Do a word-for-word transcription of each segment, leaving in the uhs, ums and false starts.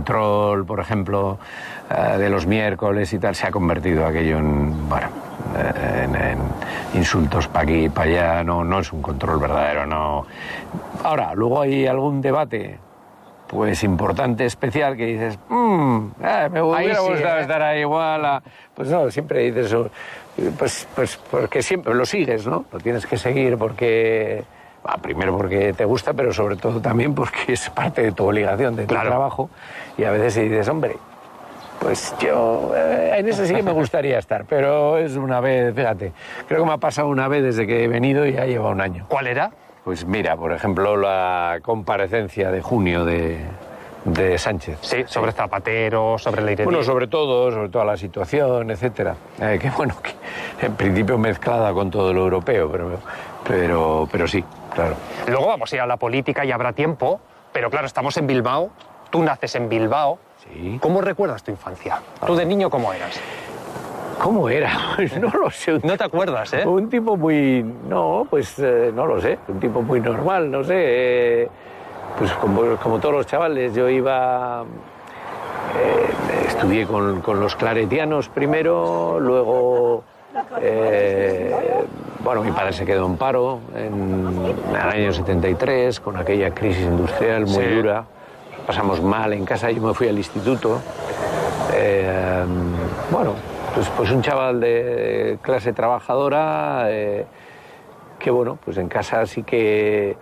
control, por ejemplo, uh, de los miércoles y tal, se ha convertido aquello en, bueno, en, en insultos para aquí y para allá, no, no es un control verdadero, no. Ahora, luego hay algún debate, pues importante, especial, que dices, mmm, eh, me hubiera sí, gustado ¿eh? estar ahí igual, a... pues no, siempre dices eso, pues, pues porque siempre lo sigues, ¿no? Lo tienes que seguir porque... Ah, primero porque te gusta, pero sobre todo también porque es parte de tu obligación, de tu claro. trabajo. Y a veces dices, hombre, pues yo eh, en ese sí que me gustaría estar, pero es una vez, fíjate, creo que me ha pasado una vez desde que he venido y ya lleva un año. ¿Cuál era? Pues mira, por ejemplo, la comparecencia de junio de, de Sánchez. Sí, sobre Zapatero, sobre la Bueno, sobre todo, sobre toda la situación, etcétera. Eh, que bueno, que en principio mezclada con todo lo europeo, pero, pero, pero sí. Claro. Luego vamos a ir a la política y habrá tiempo, pero claro, estamos en Bilbao, tú naces en Bilbao. Sí. ¿Cómo recuerdas tu infancia? ¿Tú de niño cómo eras? ¿Cómo era? Pues no lo sé. No te acuerdas, ¿eh? Un tipo muy... No, pues eh, no lo sé. Un tipo muy normal, no sé. Eh, pues como, como todos los chavales, yo iba... Eh, estudié con, con los claretianos primero, luego... Eh, bueno, mi padre se quedó en paro en, en el año setenta y tres, con aquella crisis industrial muy sí. dura. Pasamos mal en casa, yo me fui al instituto. Eh, bueno, pues, pues un chaval de clase trabajadora, eh, que bueno, pues en casa sí que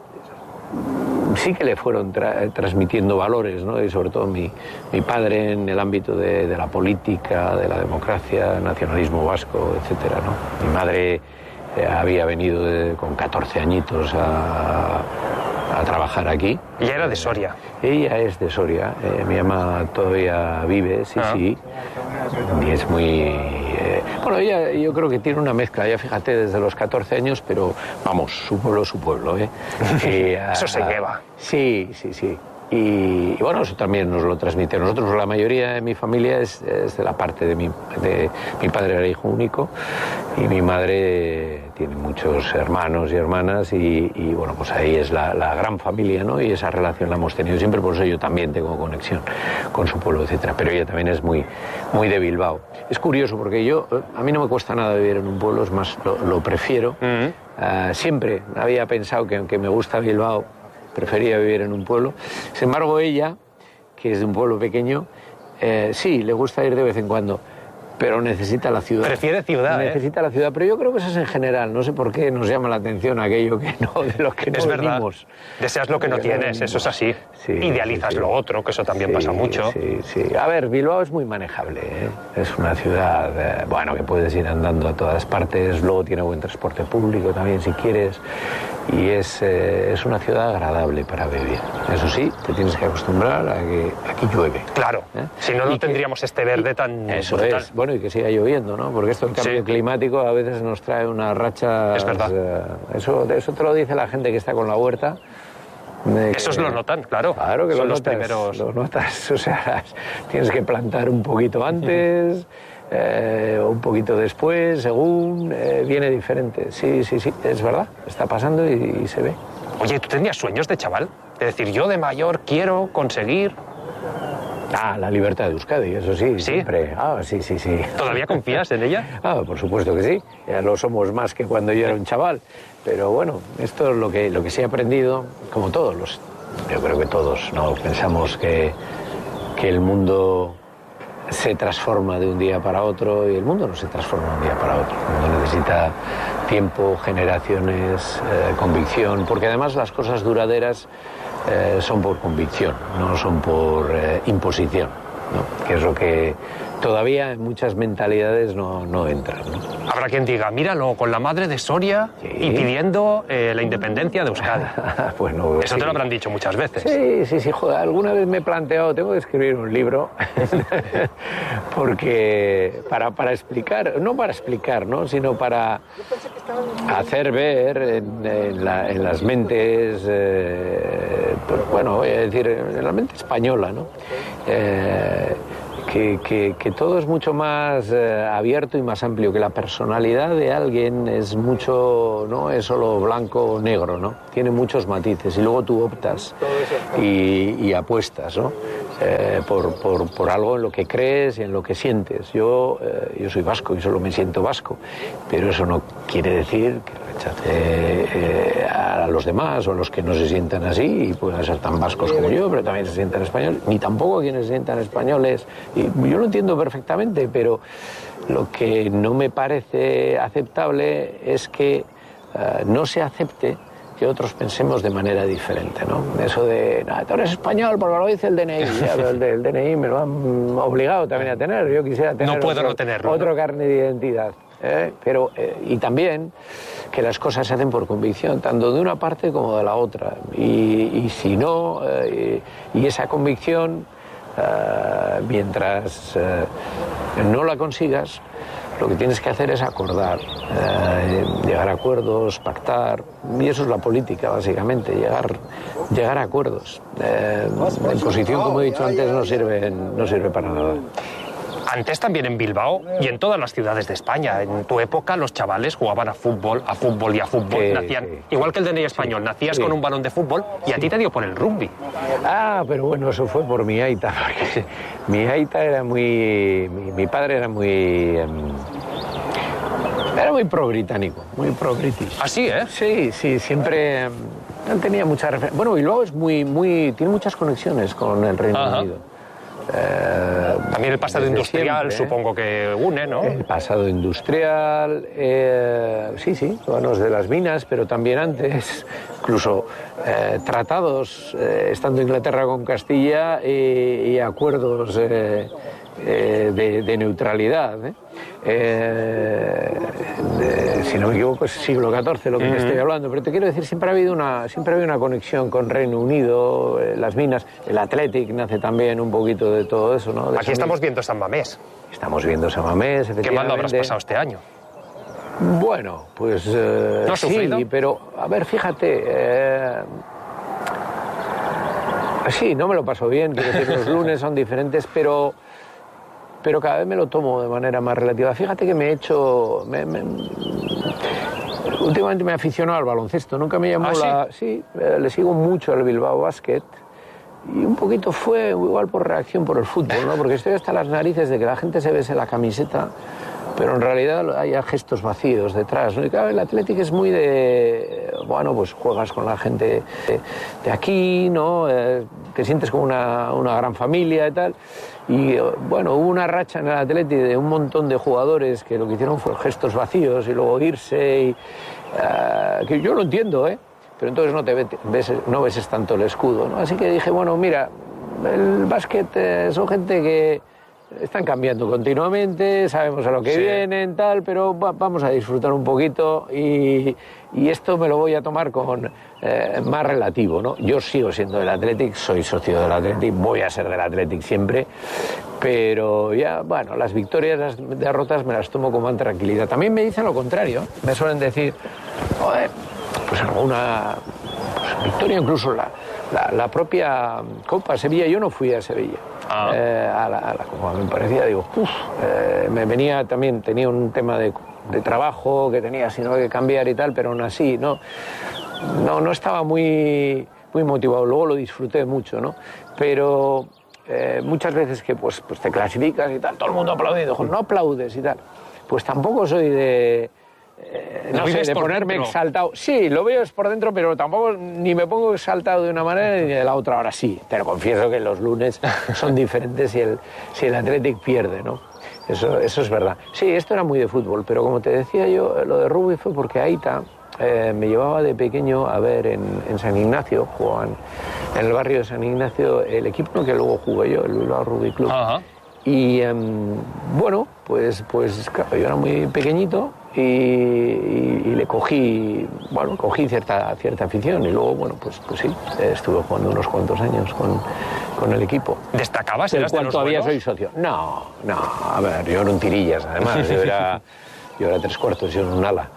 sí que le fueron tra transmitiendo valores, ¿no? Y sobre todo mi, mi padre en el ámbito de, de la política, de la democracia, nacionalismo vasco, etcétera, ¿no? Mi madre eh, había venido de, con catorce añitos a, a trabajar aquí. Ella era de Soria. Ella es de Soria, eh, mi mamá todavía vive, sí, ah. sí, y es muy... Eh, bueno, ella yo creo que tiene una mezcla, ya fíjate, desde los catorce años, pero vamos, su pueblo es su pueblo, ¿eh? Y, Eso se lleva. Sí, sí, sí. Y, y bueno, eso también nos lo transmite. Nosotros, la mayoría de mi familia es, es de la parte de mi, de mi padre, era hijo único, y mi madre tiene muchos hermanos y hermanas, y, y bueno, pues ahí es la, la gran familia, ¿no? Y esa relación la hemos tenido siempre, por eso yo también tengo conexión con su pueblo, etcétera. Pero ella también es muy, muy de Bilbao. Es curioso porque yo, a mí no me cuesta nada vivir en un pueblo, es más, lo, lo prefiero. Mm-hmm. uh, siempre había pensado que aunque me gusta Bilbao, prefería vivir en un pueblo. Sin embargo, ella, que es de un pueblo pequeño, eh, sí, le gusta ir de vez en cuando, pero necesita la ciudad. Prefiere ciudad, Necesita ¿eh? la ciudad, pero yo creo que eso es en general. No sé por qué nos llama la atención aquello que no, de lo que no es verdad. venimos. Deseas lo que no Porque tienes, eso es así. Sí, Idealizas sí, sí. lo otro, que eso también sí, pasa mucho. Sí, sí. A ver, Bilbao es muy manejable, ¿eh? Es una ciudad, eh, bueno, que puedes ir andando a todas partes, luego tiene buen transporte público también si quieres, y es, eh, es una ciudad agradable para vivir. Eso sí, te tienes que acostumbrar a que aquí llueve. Claro, ¿eh? si no, no y tendríamos que, este verde tan Eso brutal. es, bueno, y que siga lloviendo, ¿no? Porque esto, el cambio sí. climático a veces nos trae unas rachas... Es verdad. Eh, eso, eso te lo dice la gente que está con la huerta. Que, Esos lo notan, claro. Claro que son lo los notas, primeros. Lo notas, o sea, tienes que plantar un poquito antes, eh, un poquito después, según, eh, viene diferente. Sí, sí, sí, es verdad, está pasando y, y se ve. Oye, ¿tú tenías sueños de chaval? Es decir, yo de mayor quiero conseguir... Ah, la libertad de Euskadi, eso sí, ¿Sí? siempre. Ah, sí, sí, sí. ¿Todavía confías en ella? Ah, por supuesto que sí. Ya lo somos más que cuando yo era un chaval. Pero bueno, esto es lo que, lo que sí he aprendido, como todos los... Yo creo que todos, ¿no? Pensamos que, que el mundo se transforma de un día para otro, y el mundo no se transforma de un día para otro. El mundo necesita tiempo, generaciones, eh, convicción, porque además las cosas duraderas eh, son por convicción, no son por eh, imposición, ¿no? Que es lo que todavía en muchas mentalidades no, no entra, ¿no? Habrá quien diga, míralo, con la madre de Soria sí. y pidiendo eh, la independencia de Euskadi. Bueno, eso sí. te lo habrán dicho muchas veces. Sí, sí, sí, joder, alguna vez me he planteado, tengo que escribir un libro, porque para, para explicar, no para explicar, ¿no? Sino para hacer ver en, en, la, en las mentes, eh, pues, bueno, voy a decir, en la mente española, ¿no? Eh, Que, que, que todo es mucho más eh, abierto y más amplio, que la personalidad de alguien es mucho, no es solo blanco o negro, ¿no? Tiene muchos matices y luego tú optas y, y apuestas, ¿no? eh, por, por, por algo en lo que crees y en lo que sientes. Yo, eh, yo soy vasco y solo me siento vasco, pero eso no quiere decir que rechace eh, a los demás o a los que no se sientan así y puedan ser tan vascos como yo, pero también se sientan españoles, ni tampoco a quienes se sientan españoles. Y yo lo entiendo perfectamente, pero lo que no me parece aceptable es que uh, no se acepte que otros pensemos de manera diferente, ¿no? Eso de, no, tú eres español porque lo dice el D N I, ya, pero el, el D N I me lo han obligado también a tener, yo quisiera tener no puedo otro, no tenerlo, otro ¿no? carnet de identidad, ¿eh? Pero, eh, y también que las cosas se hacen por convicción, tanto de una parte como de la otra, y, y si no, eh, y, y esa convicción, eh, mientras eh, no la consigas, lo que tienes que hacer es acordar, eh, llegar a acuerdos, pactar, y eso es la política, básicamente, llegar, llegar a acuerdos. Eh, la imposición, como he dicho antes, no sirve, no sirve para nada. Antes también en Bilbao y en todas las ciudades de España. En tu época los chavales jugaban a fútbol, a fútbol y a fútbol. Sí, Nacían, sí. igual que el D N I español, Sí, nacías sí. con un balón de fútbol y a ti te dio por el rugby. Ah, pero bueno, eso fue por mi aita, porque mi aita era muy... Mi, mi padre era muy... Um, era muy pro-británico, muy pro-british. Así, ¿eh? Sí, sí, siempre... Um, él tenía mucha referencia. Bueno, y luego es muy, muy... Tiene muchas conexiones con el Reino Ajá. Unido. Eh, También el pasado desde industrial, siempre, supongo que une, ¿no? El pasado industrial, eh, sí, sí, bueno, es de las minas, pero también antes, incluso eh, tratados, eh, estando Inglaterra con Castilla y, y acuerdos eh, eh, de, de neutralidad. ¿eh? Eh, de, si no me equivoco, es siglo catorce lo que mm. te estoy hablando, pero te quiero decir, siempre ha habido una, siempre ha habido una conexión con Reino Unido, eh, las minas, el Athletic nace también un poquito de todo eso, ¿no? De Aquí estamos viendo San Mamés. Estamos viendo San Mamés, efectivamente. ¿Qué mal lo habrás pasado este año? Bueno, pues eh, ¿No has sí, sufrido? pero a ver, fíjate, eh, sí, no me lo paso bien, quiero decir, los lunes son diferentes, pero, pero cada vez me lo tomo de manera más relativa. Fíjate que me he hecho, me, me, últimamente me he aficionado al baloncesto, nunca me llamó ¿Ah, sí? la, sí, eh, le sigo mucho al Bilbao Basket. Y un poquito fue igual por reacción por el fútbol, ¿no? Porque estoy hasta las narices de que la gente se bese la camiseta, pero en realidad hay gestos vacíos detrás, ¿no? Y claro, el Athletic es muy de, bueno, pues juegas con la gente de, de aquí, ¿no? Eh, te sientes como una, una gran familia y tal. Y bueno, hubo una racha en el Athletic de un montón de jugadores que lo que hicieron fue gestos vacíos y luego irse, y, uh, que yo lo entiendo, ¿eh? Pero entonces no te ves, no ves tanto el escudo, ¿no? Así que dije, bueno, mira, el básquet eh, son gente que están cambiando continuamente, sabemos a lo que sí. vienen, tal, pero va, vamos a disfrutar un poquito y, y esto me lo voy a tomar con eh, más relativo, ¿no? Yo sigo siendo del Athletic, soy socio del Athletic, voy a ser del Athletic siempre, pero ya, bueno, las victorias, las derrotas me las tomo con más tranquilidad. También me dicen lo contrario, me suelen decir, joder, pues alguna pues, victoria, incluso la, la, la propia Copa Sevilla, yo no fui a Sevilla. Ah. Eh, a la, a la, como me parecía, digo, uff, eh, me venía también, tenía un tema de, de trabajo que tenía, sino que cambiar y tal, pero aún así, no, no, no estaba muy, muy motivado, luego lo disfruté mucho, ¿no? Pero eh, muchas veces que pues, pues te clasificas y tal, todo el mundo aplaude, y digo, no aplaudes y tal, pues tampoco soy de... Eh, no sé, de ponerme dentro. Exaltado. Sí, lo veo es por dentro, pero tampoco ni me pongo exaltado de una manera ni de la otra. Ahora sí, te lo confieso que los lunes son diferentes si el, si el Athletic pierde, ¿no? Eso, eso es verdad. Sí, esto era muy de fútbol, pero como te decía yo, lo de rugby fue porque Aita eh, me llevaba de pequeño a ver en, en San Ignacio, jugaban en el barrio de San Ignacio, el equipo en el que luego jugué yo, el Bilbao Rugby Club. Ajá. Y um, bueno, pues, pues claro, yo era muy pequeñito y, y, y le cogí, bueno, cogí cierta, cierta afición y luego, bueno, pues, pues sí, estuve jugando unos cuantos años con, con el equipo. ¿Destacabas? ¿Del cual todavía soy socio? No, no, a ver, yo era un tirillas, además, yo era... Yo era tres cuartos, yo era un ala.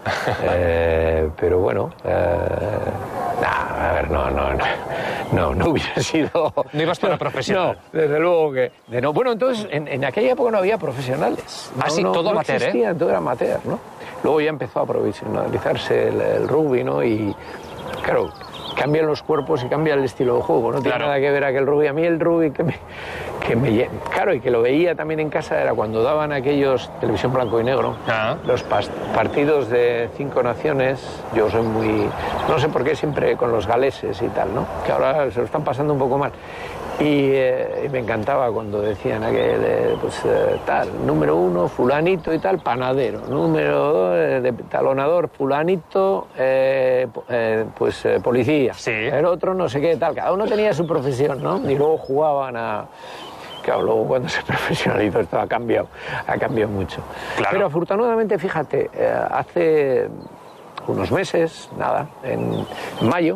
Eh, pero bueno, eh, nah, a ver, no, no, no, no, no hubiera sido... No ibas para profesional. No, desde luego que... De no. Bueno, entonces, en, en aquella época no había profesionales. Ah, no, sí, no, todo no amateur, existía, ¿eh? Todo era amateur, ¿no? Luego ya empezó a profesionalizarse el, el rugby, ¿no? Y, claro, cambian los cuerpos y cambia el estilo de juego. No tiene Claro. nada que ver aquel rugby. A mí el rugby que me, que me... Claro, y que lo veía también en casa era cuando daban aquellos, televisión blanco y negro, Ah. los pas- partidos de cinco naciones. Yo soy muy... No sé por qué siempre con los galeses y tal, ¿no? Que ahora se lo están pasando un poco mal. Y, eh, y me encantaba cuando decían aquel, eh, pues eh, tal, número uno, fulanito y tal, panadero. Número dos, eh, de talonador, fulanito, eh, eh, pues eh, policía. Sí. El otro no sé qué, tal. Cada uno tenía su profesión, ¿no? Y luego jugaban a... Claro, luego cuando se profesionalizó esto ha cambiado, ha cambiado mucho. Claro. Pero afortunadamente, fíjate, eh, hace unos meses, nada, en mayo,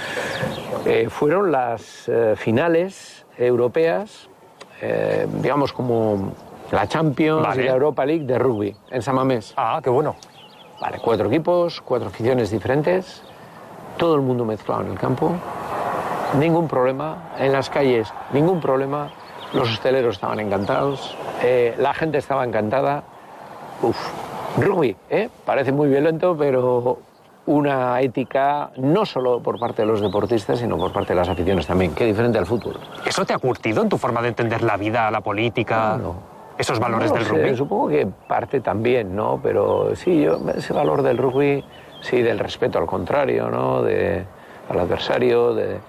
eh, fueron las eh, finales europeas, eh, digamos como la Champions Vale. y la Europa League de rugby, en San Mamés. Ah, qué bueno. Vale, cuatro equipos, cuatro aficiones diferentes, todo el mundo mezclado en el campo, ningún problema, en las calles ningún problema, los hosteleros estaban encantados, eh, la gente estaba encantada. Uf, rugby, ¿eh? Parece muy violento, pero una ética no solo por parte de los deportistas, sino por parte de las aficiones también, que diferente al fútbol. ¿Eso te ha curtido en tu forma de entender la vida, la política, No, no. esos valores No lo del sé, rugby? Supongo que parte también, ¿no? Pero sí, yo, ese valor del rugby, sí, del respeto al contrario, ¿no? De, al adversario, de...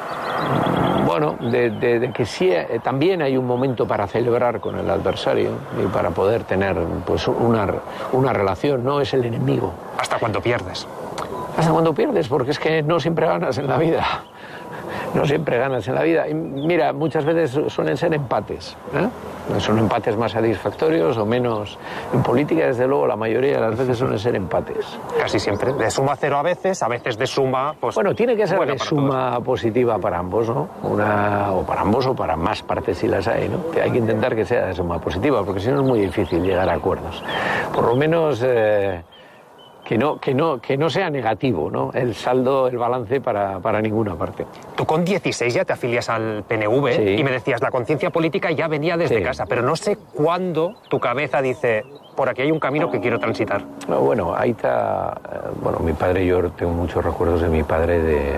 Bueno, de, de, de que sí, eh, también hay un momento para celebrar con el adversario y para poder tener pues una, una relación, no es el enemigo. Hasta cuando pierdes. Hasta cuando pierdes, porque es que no siempre ganas en la vida. No siempre ganas en la vida. Y mira, muchas veces suelen ser empates, ¿eh? Son empates más satisfactorios o menos. En política, desde luego, la mayoría de las veces suelen ser empates. Casi siempre. De suma cero a veces, a veces de suma... Pues, Bueno, tiene que ser buena de para suma positiva para ambos, ¿no? Una, o para ambos o para más partes si las hay, ¿no? Hay que intentar que sea de suma positiva, porque si no es muy difícil llegar a acuerdos. Por lo menos... Eh, Que no, que, no, que no sea negativo, ¿no? El saldo, el balance para, para ninguna parte. Tú con dieciséis ya te afilias al P N V, Sí. y me decías, la conciencia política ya venía desde Sí. casa, pero no sé cuándo tu cabeza dice, por aquí hay un camino que quiero transitar. No, bueno, ahí está... eh, Bueno, mi padre, yo tengo muchos recuerdos de mi padre de,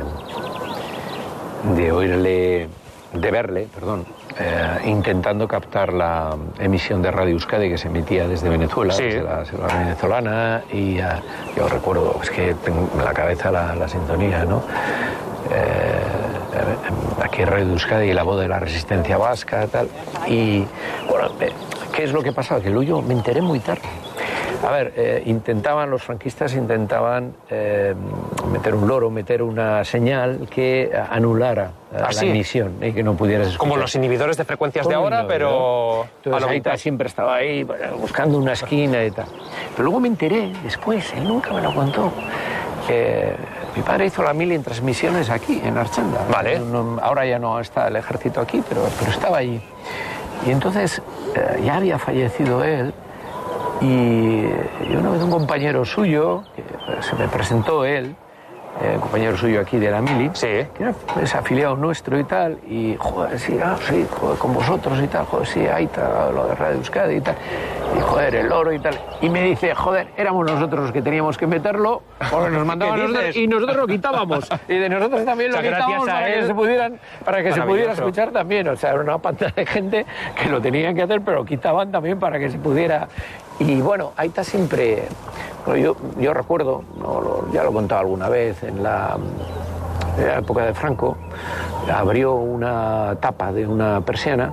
de oírle, de verle, perdón, eh, intentando captar la emisión de Radio Euskadi que se emitía desde Venezuela, Sí. desde la selva venezolana, y eh, yo recuerdo, es que tengo en la cabeza la, la sintonía, ¿no? Eh, aquí Radio Euskadi y la voz de la resistencia vasca, tal, y bueno, eh, ¿qué es lo que pasaba? Que luego yo me enteré muy tarde. A ver, eh, intentaban, los franquistas intentaban eh, meter un loro, meter una señal que anulara eh, ¿Ah, la sí? emisión y que no pudieras escuchar. Como los inhibidores de frecuencias de Como ahora, un pero loro, ¿no? a Entonces lo Aita vintage. siempre estaba ahí bueno, buscando una esquina y tal. Pero luego me enteré, después, él nunca me lo contó, que mi padre hizo la mili en transmisiones aquí, en Archanda. Vale. No- ahora ya no está el ejército aquí, pero, pero estaba allí. Y entonces eh, ya había fallecido él. Y, y una vez un compañero suyo, que se me presentó él, eh, un compañero suyo aquí de la mili, Sí. que era es afiliado nuestro y tal, y joder, sí, ah, sí, joder, con vosotros y tal, joder, sí, ahí está lo de Radio Euskadi y tal, y joder, el oro y tal, y me dice, joder, éramos nosotros los que teníamos que meterlo, porque nos mandaban ¿Qué nosotros, dices? y nosotros lo quitábamos, y de nosotros también lo O sea, gracias quitábamos a para que él. se pudieran, para que se pudiera Maravilloso. escuchar también, o sea, era una pantalla de gente que lo tenían que hacer, pero lo quitaban también para que se pudiera. Y bueno, Aita siempre, bueno, yo, yo recuerdo, no, lo- ya lo he contado alguna vez, en la, en la época de Franco, abrió una tapa de una persiana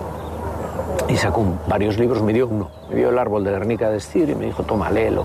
y sacó un- varios libros, me dio uno, me dio El árbol de Guernica de Stier y me dijo, toma, léelo.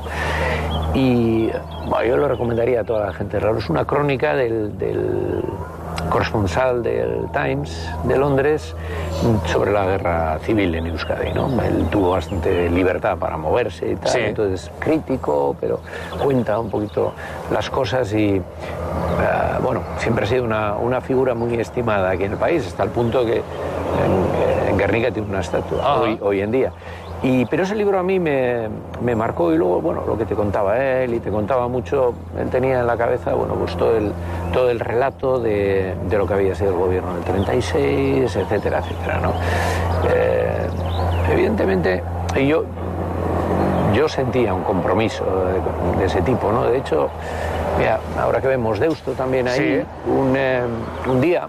Y bueno, yo lo recomendaría a toda la gente, raro, es una crónica del, del corresponsal del Times de Londres sobre la guerra civil en Euskadi, ¿no? Él tuvo bastante libertad para moverse y tal, Sí. entonces crítico, pero cuenta un poquito las cosas y, eh, bueno, siempre ha sido una, una figura muy estimada aquí en el país, hasta el punto que en, en Guernica tiene una estatua Ajá. hoy, hoy en día. Y, pero ese libro a mí me, me marcó y luego, bueno, lo que te contaba él y te contaba mucho, él tenía en la cabeza, bueno, pues todo el, todo el relato de, de lo que había sido el gobierno del treinta y seis, etcétera, etcétera, ¿no? Eh, evidentemente, yo, yo sentía un compromiso de, de ese tipo, ¿no? De hecho, mira, ahora que vemos Deusto también ahí, sí. un, eh, un día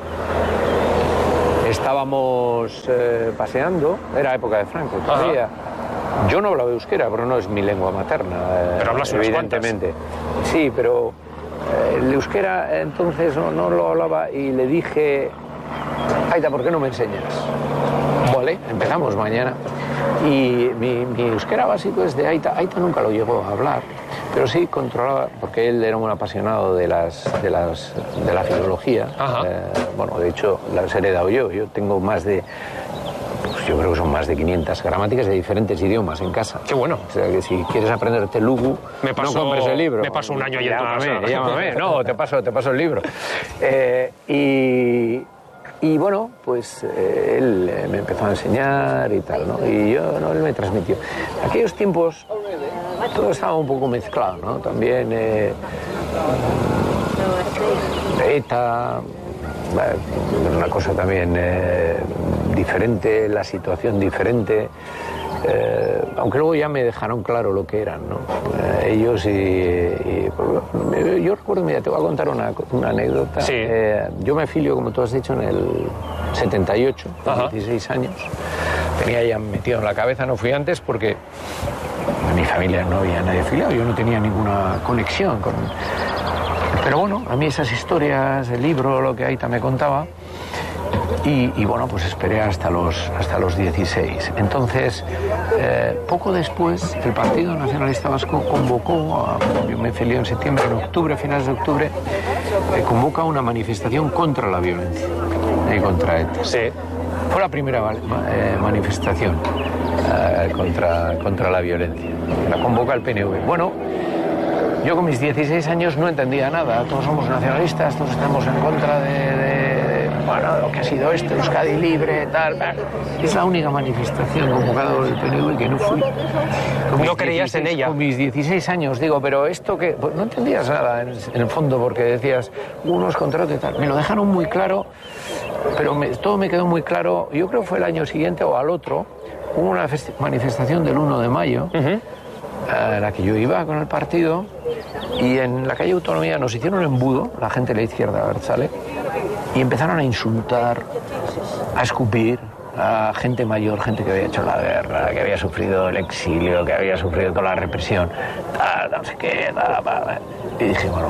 estábamos eh, paseando, era época de Franco todavía. Ajá. Yo no hablaba euskera, pero no es mi lengua materna. Eh, pero hablas evidentemente. Sí, pero eh, el euskera entonces no, no lo hablaba y le dije, Aita, ¿por qué no me enseñas? Vale, empezamos mañana. Y mi, mi euskera básico es de Aita. Aita nunca lo llegó a hablar, pero sí controlaba, porque él era un apasionado de las de las de la filología. Eh, bueno, de hecho, las he heredado yo. Yo tengo más de, pues yo creo que son más de quinientas gramáticas de diferentes idiomas en casa. Qué bueno. O sea que si quieres aprender telugu, me paso, no compres el libro. Me paso un año allí en tu llámame, casa. Llámame, no, te paso, te paso el libro. Eh, y... Y bueno, pues eh, él eh, me empezó a enseñar y tal, ¿no? Y yo, no, él me transmitió. En aquellos tiempos todo estaba un poco mezclado, ¿no? También eh, ETA, una cosa también eh, diferente, la situación diferente. Eh, aunque luego ya me dejaron claro lo que eran, ¿no? Eh, ellos y, y pues, yo recuerdo, mira, te voy a contar una, una anécdota. Sí. Eh, yo me afilio, como tú has dicho, en el setenta y ocho, con dieciséis años. Tenía ya metido en la cabeza, no fui antes porque en mi familia no había nadie afiliado, yo no tenía ninguna conexión con... Pero bueno, a mí esas historias, el libro, lo que Aita me contaba. Y, y bueno, pues esperé hasta los, hasta los dieciséis. Entonces, eh, poco después, el Partido Nacionalista Vasco convocó, a, yo me afilié en septiembre, en octubre, finales de octubre, eh, convoca una manifestación contra la violencia y contra ETA. Sí. Fue la primera eh, manifestación eh, contra, contra la violencia. La convoca el P N V. Bueno, yo con mis dieciséis años no entendía nada. Todos somos nacionalistas, todos estamos en contra de... de bueno, lo que ha sido esto, Euskadi libre, tal, tal. Es la única manifestación convocada por el P N V que no fui. ¿No creías en ella? Con mis dieciséis años, digo, pero esto que... Pues no entendías nada en, en el fondo, porque decías, unos contra otros y tal. Me lo dejaron muy claro, pero me, todo me quedó muy claro. Yo creo que fue el año siguiente o al otro, hubo una manifestación del uno de mayo, uh-huh. a la que yo iba con el partido, y en la calle Autonomía nos hicieron un embudo, la gente de la izquierda, Abertzale, y empezaron a insultar, a escupir a gente mayor, gente que había hecho la guerra, que había sufrido el exilio, que había sufrido toda la represión, tal, no sé qué, tal, tal. Y dije, bueno,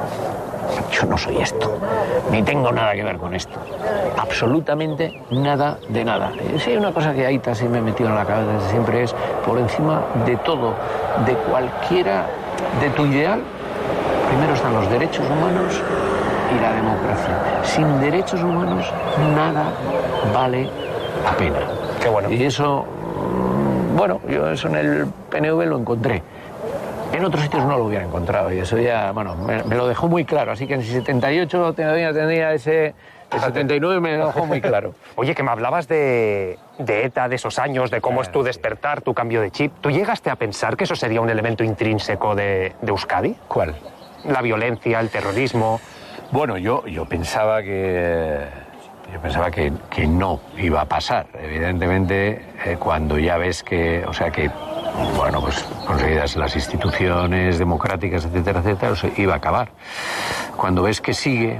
yo no soy esto, ni tengo nada que ver con esto, absolutamente nada de nada. Y sí, una cosa que Aita sí me metió en la cabeza desde siempre es, por encima de todo, de cualquiera, de tu ideal, primero están los derechos humanos y la democracia. Sin derechos humanos nada vale la pena. Qué bueno. Y eso, bueno, yo eso en el P N V lo encontré. En otros sitios no lo hubiera encontrado y eso ya, bueno, me, me lo dejó muy claro. Así que en setenta y ocho todavía tenía ese... El setenta y nueve me lo dejó muy claro. Oye, que me hablabas de, de ETA, de esos años, de cómo ah, es tu despertar, tu cambio de chip. ¿Tú llegaste a pensar que eso sería un elemento intrínseco de, de Euskadi? ¿Cuál? La violencia, el terrorismo... Bueno, yo, yo pensaba que yo pensaba que, que no iba a pasar. Evidentemente, eh, cuando ya ves que, o sea, que, bueno, pues conseguidas las instituciones democráticas, etcétera, etcétera, o sea, iba a acabar. Cuando ves que sigue,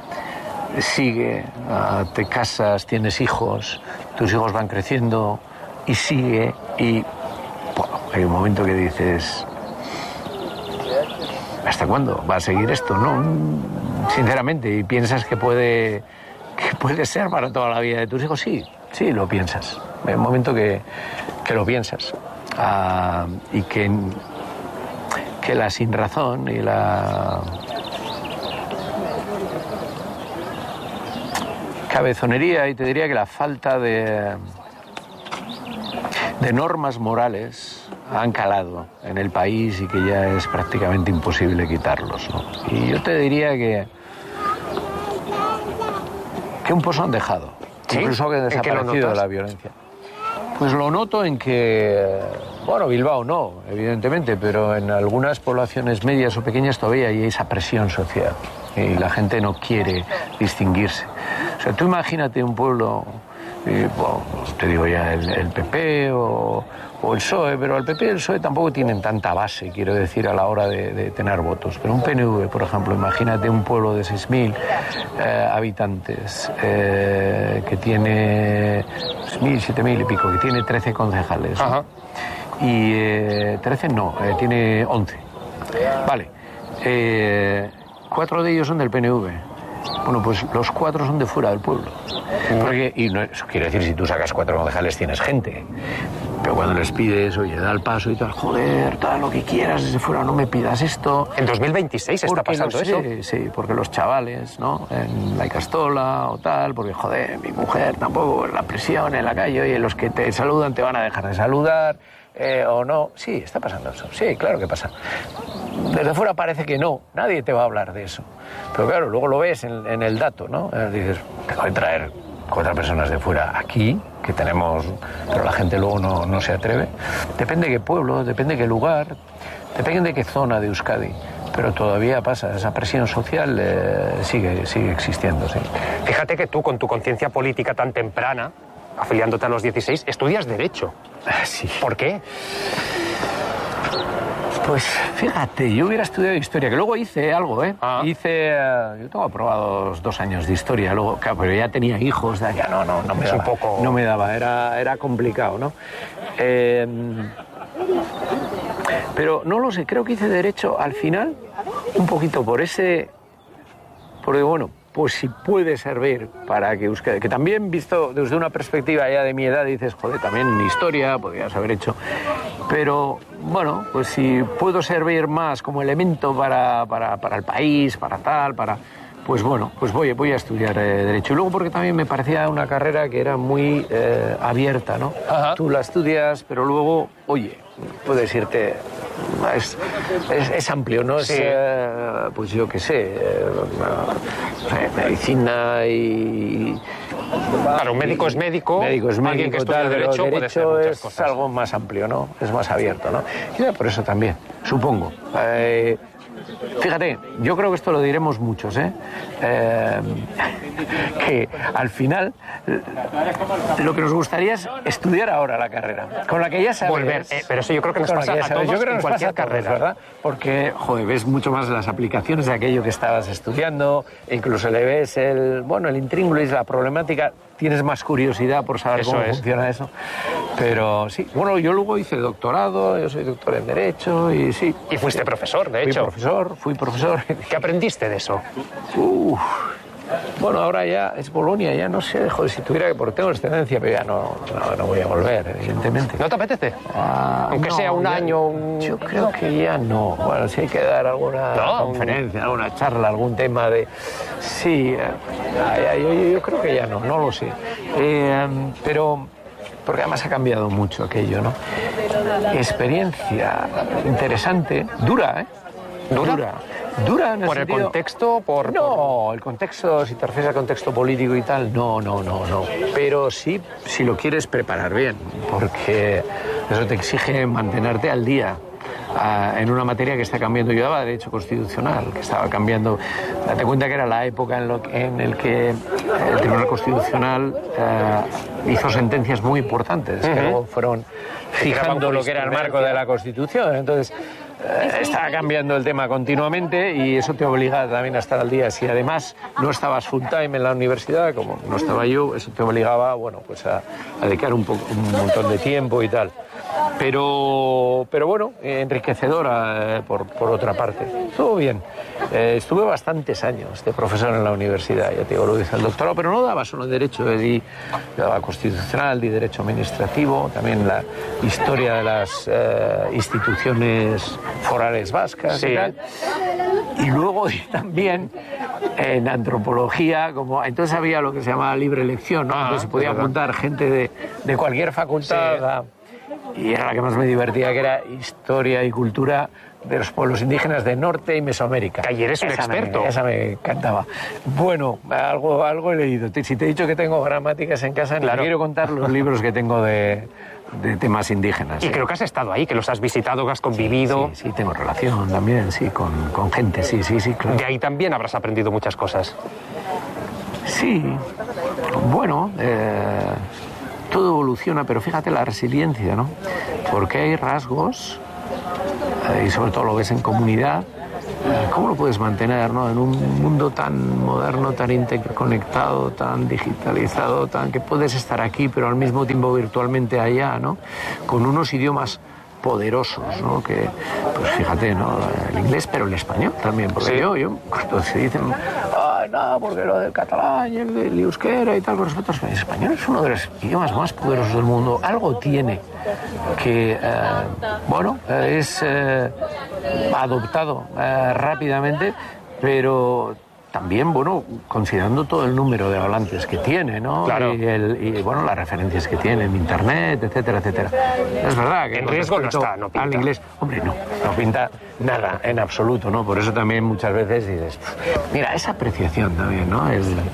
sigue, uh, te casas, tienes hijos, tus hijos van creciendo y sigue y, bueno, hay un momento que dices, ¿hasta cuándo va a seguir esto? No, sinceramente, y piensas que puede, que puede ser para toda la vida de tus hijos, sí, sí, lo piensas. Hay un momento que, que lo piensas. Uh, y que, que la sinrazón y la cabezonería, y te diría que la falta de, de normas morales han calado en el país y que ya es prácticamente imposible quitarlos, ¿no? Y yo te diría que que un pozo han dejado, ¿sí? Incluso que han desaparecido de la violencia. Pues lo noto en que, bueno, Bilbao no, evidentemente, pero en algunas poblaciones medias o pequeñas todavía hay esa presión social y la gente no quiere distinguirse. O sea, tú imagínate un pueblo Y, bueno, te digo ya el, el P P o, o el P S O E, pero el P P y el P S O E tampoco tienen tanta base, quiero decir, a la hora de, de tener votos. Pero un P N V, por ejemplo, imagínate un pueblo de seis mil eh, habitantes eh, que tiene seis mil, siete mil y pico, que tiene trece concejales. Ajá. ¿No? Y eh, trece no, eh, tiene once. Vale, eh, cuatro de ellos son del P N V. Bueno, pues los cuatro son de fuera del pueblo. Porque, y no, eso quiere decir, si tú sacas cuatro concejales tienes gente. Pero cuando les pides, oye, da el paso y tal, joder, tal, lo que quieras desde fuera, no me pidas esto. En dos mil veintiséis está pasando eso. Sí, sí, porque los chavales, ¿no? En la Icastola o tal, porque, joder, mi mujer tampoco, la presión en la calle, oye, los que te saludan te van a dejar de saludar. Eh, o no, sí, está pasando eso, sí, claro que pasa. Desde fuera parece que no, nadie te va a hablar de eso. Pero claro, luego lo ves en, en el dato, ¿no? Eh, dices, tengo que traer cuatro personas de fuera aquí, que tenemos, pero la gente luego no, no se atreve. Depende de qué pueblo, depende de qué lugar, depende de qué zona de Euskadi. Pero todavía pasa, esa presión social eh, sigue, sigue existiendo, sí. Fíjate que tú, con tu conciencia política tan temprana, afiliándote a los dieciséis, estudias Derecho. Sí. ¿Por qué? Pues fíjate, yo hubiera estudiado Historia, que luego hice algo, ¿eh? Ah. Hice, uh, yo tengo aprobados dos años de Historia, luego, claro, pero ya tenía hijos, ya no, no, no me Es daba, un poco... no me daba, era, era complicado, ¿no? Eh, pero no lo sé, creo que hice Derecho al final, un poquito por ese, porque bueno, pues si puede servir para que Euskadi, que también visto desde una perspectiva ya de mi edad dices, joder, también en Historia podrías haber hecho, pero bueno, pues si puedo servir más como elemento para, para, para el país, para tal, para... Pues bueno, pues voy, voy a estudiar eh, Derecho. Y luego porque también me parecía una carrera que era muy eh, abierta, ¿no? Ajá. Tú la estudias, pero luego, oye, puedes irte... Es, es, es amplio, ¿no? Sí. Es, eh, pues yo qué sé, eh, medicina y... Claro, un médico es médico, médico es médico, alguien que estudia tal, Derecho, derecho puede ser muchas es cosas. algo más amplio, ¿no? Es más abierto, ¿no? Y por eso también, supongo. Eh, Fíjate, yo creo que esto lo diremos muchos, ¿eh? eh que al final lo que nos gustaría es estudiar ahora la carrera, con la que ya sabes... Volver, eh, pero eso yo creo que nos pasa a todos, yo creo que en nos cualquier pasa a todos, carrera, ¿verdad? Porque, joder, ves mucho más las aplicaciones de aquello que estabas estudiando, e incluso le ves el, bueno, el intríngulis, la problemática, tienes más curiosidad por saber eso cómo es. funciona eso. Pero sí, bueno, yo luego hice doctorado, yo soy doctor en Derecho y sí. Y fuiste profesor, de hecho. Fui profesor, fui profesor. ¿Qué aprendiste de eso? Uf. Bueno, ahora ya es Bolonia, ya no sé, joder, si tuviera que, porque tengo excedencia, pero ya no, no, no voy a volver, evidentemente. ¿No te apetece? Ah, Aunque no, sea un ya, año... Un... Yo creo que ya no. Bueno, si hay que dar alguna no, conferencia, un... alguna charla, algún tema de... Sí, eh, yo, yo, yo creo que ya no, no lo sé. Eh, pero... Porque además ha cambiado mucho aquello, ¿no? Experiencia interesante, dura, ¿eh? ¿Dura? Dura. Dura en el ¿Por el sentido... contexto? Por, No, el contexto, si te refieres al contexto político y tal, no, no, no, no. Pero sí, si lo quieres preparar bien, porque eso te exige mantenerte al día uh, en una materia que está cambiando. Yo daba Derecho Constitucional, que estaba cambiando. Date cuenta que era la época en, lo, en el que el Tribunal Constitucional uh, hizo sentencias muy importantes, uh-huh. que luego fueron fijando lo que era el marco de la Constitución. Entonces... Eh, estaba cambiando el tema continuamente y eso te obliga también a estar al día. Si además no estabas full time en la universidad, como no estaba yo, eso te obligaba, bueno, pues a, a dedicar un, poco, un montón de tiempo y tal. Pero, pero bueno, enriquecedora eh, por, por otra parte. Estuvo bien. Eh, estuve bastantes años de profesor en la universidad, ya te digo, lo hice el doctorado, pero no daba solo Derecho, eh, di, daba Constitucional, di Derecho Administrativo, también la historia de las eh, instituciones forales vascas, sí. Y tal. Y luego también en antropología, como entonces había lo que se llamaba libre elección, ¿no? Ah, entonces se podía apuntar gente de, de cualquier facultad, sí. a, y era la que más me divertía, que era historia y cultura de los pueblos indígenas de Norte y Mesoamérica. Ayer eres un esa experto. Me, esa me encantaba. Bueno, algo, algo he leído. Si te he dicho que tengo gramáticas en casa, claro. No quiero contar los libros que tengo de... de temas indígenas. Y ¿sí? Creo que has estado ahí, que los has visitado, que has convivido. Sí, sí, sí, tengo relación también, sí, con, con gente, sí, sí, sí, claro. De ahí también habrás aprendido muchas cosas. Sí, bueno, eh, todo evoluciona, pero fíjate la resiliencia, ¿no? Porque hay rasgos, eh, y sobre todo lo ves en comunidad, eh, ¿cómo lo puedes mantener, ¿no? En un mundo tan moderno, tan interconectado, tan digitalizado, tan que puedes estar aquí, pero al mismo tiempo virtualmente allá, ¿no? Con unos idiomas poderosos, ¿no? Que, pues fíjate, ¿no? El inglés, pero el español también, porque sí. yo, yo, cuando se dicen, ay, no, porque lo del catalán y el, el euskera y tal, con respecto al español, es uno de los idiomas más poderosos del mundo. Algo tiene que, eh, bueno, eh, es eh, adoptado eh, rápidamente, pero también, bueno, considerando todo el número de hablantes que tiene, ¿no? Claro. Y, el, y bueno, las referencias que tiene en internet, etcétera, etcétera. Es verdad que en riesgo no está, no pinta. Al inglés, hombre, no, no pinta nada en absoluto, ¿no? Por eso también muchas veces dices, mira, esa apreciación también, ¿no? El, el,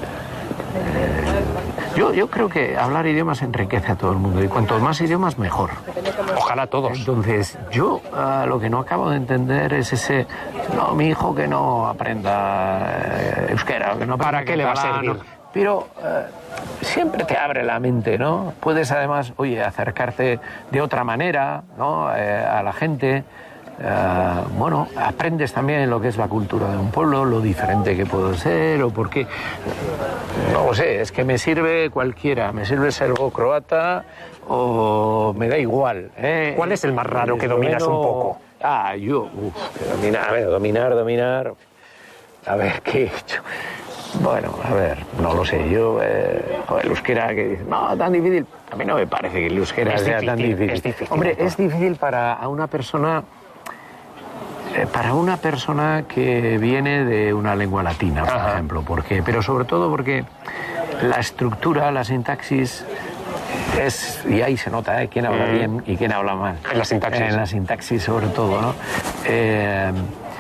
yo, yo creo que hablar idiomas enriquece a todo el mundo y cuantos más idiomas, mejor. Ojalá todos. Entonces, yo uh, lo que no acabo de entender es ese, no, mi hijo que no aprenda eh, euskera, que no aprenda ¿Para qué le va a servir? No, pero uh, siempre te abre la mente, ¿no? Puedes además, oye, acercarte de otra manera, ¿no? Eh, a la gente. Uh, bueno, aprendes también lo que es la cultura de un pueblo, lo diferente que puedo ser o por qué. No lo sé, es que me sirve cualquiera, me sirve serbo-croata o me da igual. ¿eh? ¿Cuál es el más raro que dominas un poco? Ah, yo, uf, dominar, a ver, dominar, dominar. A ver, ¿qué he hecho? Bueno, a ver, no lo sé. Yo, eh, joder, el euskera que dice, no, tan difícil. A mí no me parece que el euskera es sea difícil, tan difícil. Es difícil. Hombre, es difícil para a una persona. Para una persona que viene de una lengua latina, por Ajá. ejemplo, porque, pero sobre todo porque la estructura, la sintaxis es, y ahí se nota, ¿eh? Quién habla mm. bien y quién habla mal. En la sintaxis. En la sintaxis sobre todo, ¿no? Eh,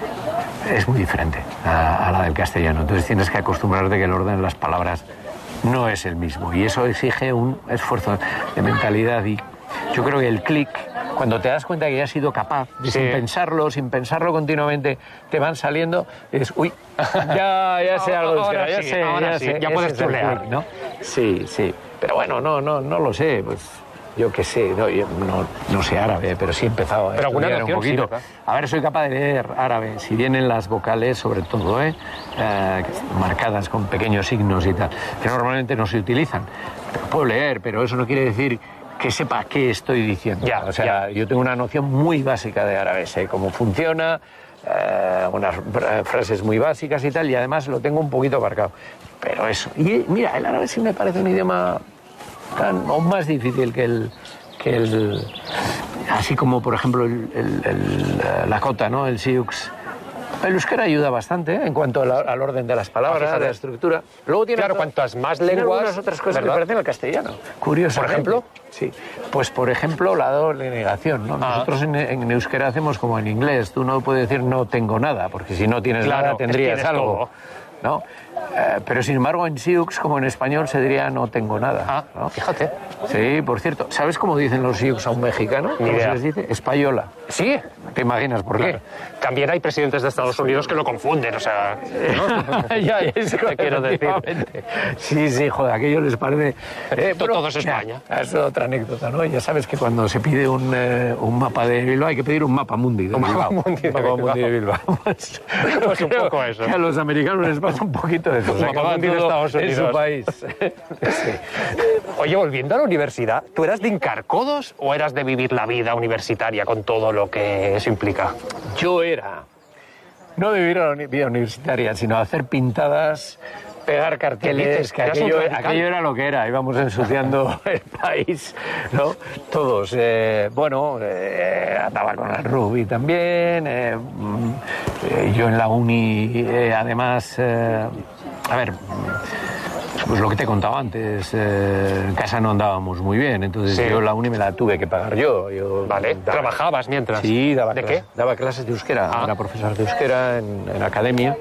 es muy diferente a, a la del castellano. Entonces tienes que acostumbrarte que el orden de las palabras no es el mismo y eso exige un esfuerzo de mentalidad y yo creo que el clic, cuando te das cuenta que ya has sido capaz, de, sí. sin pensarlo, sin pensarlo continuamente, te van saliendo, y dices, uy, ya, ya sé algo de euskera, ya sí, sé, ahora ya sí, sé. Ya puedes chulear, ¿no? Sí, sí. Pero bueno, no, no, no lo sé, pues yo qué sé, no, yo no, no sé árabe, pero sí he empezado a pero alguna estudiar un poquito. Sí, a ver, soy capaz de leer árabe, si vienen las vocales, sobre todo, ¿eh? Eh, marcadas con pequeños signos y tal, que normalmente no se utilizan. Puedo leer, pero eso no quiere decir que sepa qué estoy diciendo. Ya, o sea, ya. Yo tengo una noción muy básica de árabe, sé cómo funciona, eh, unas frases muy básicas y tal, y además lo tengo un poquito aparcado. Pero eso. Y mira, el árabe sí me parece un idioma tan o más difícil que el, que el así como por ejemplo el, el, el, la cota, ¿no? El siux. El euskera ayuda bastante, ¿eh? En cuanto al, al orden de las palabras, a la estructura. Luego tiene claro, otro, cuantas más tiene lenguas, otras cosas ¿verdad? que parecen al castellano. Curioso. Por ejemplo, sí. Pues por ejemplo la doble negación, ¿no? Ah. Nosotros en, en euskera hacemos como en inglés. Tú no puedes decir no tengo nada, porque si no tienes claro, nada tendrías algo, todo. ¿No? Eh, pero sin embargo en siux, como en español, se diría no tengo nada. Ah, ¿no? Fíjate. Sí, por cierto, ¿sabes cómo dicen los siux a un mexicano? Ni ¿Cómo idea. se les dice? Española. ¿Sí? ¿Te imaginas por claro. qué? También hay presidentes de Estados Unidos que lo confunden, o sea, ¿no? ya, eso te quiero decir. Sí, sí, joder, aquello les parece... Eh, bueno, todo es España. Ya, es otra anécdota, ¿no? Ya sabes que cuando se pide un, eh, un mapa de Bilbao hay que pedir un mapa mundi de un Bilbao. Mapa mundi de un mapa Bilbao. mundi de Bilbao. Pues, pues un poco eso. Que a los americanos les pasa un poquito de eso. Un mapa mundi de Estados Unidos. En su país. Sí. Oye, volviendo a la universidad, ¿tú eras de hincar codos o eras de vivir la vida universitaria con todo lo que eso implica? Yo era, no de vivir la vida universitaria, sino hacer pintadas, pegar carteles, que aquello, aquello era lo que era, íbamos ensuciando el país, ¿no? Todos. Eh, bueno, eh, andaba con el rugby también, eh, eh, yo en la uni, eh, además, eh, a ver... Pues lo que te he contado antes, eh, en casa no andábamos muy bien, entonces sí. Yo la uni me la tuve que pagar yo. yo vale, daba, ¿trabajabas mientras? Sí, daba ¿De clases, qué? Daba clases de euskera, ah. Era profesor de euskera en, en academia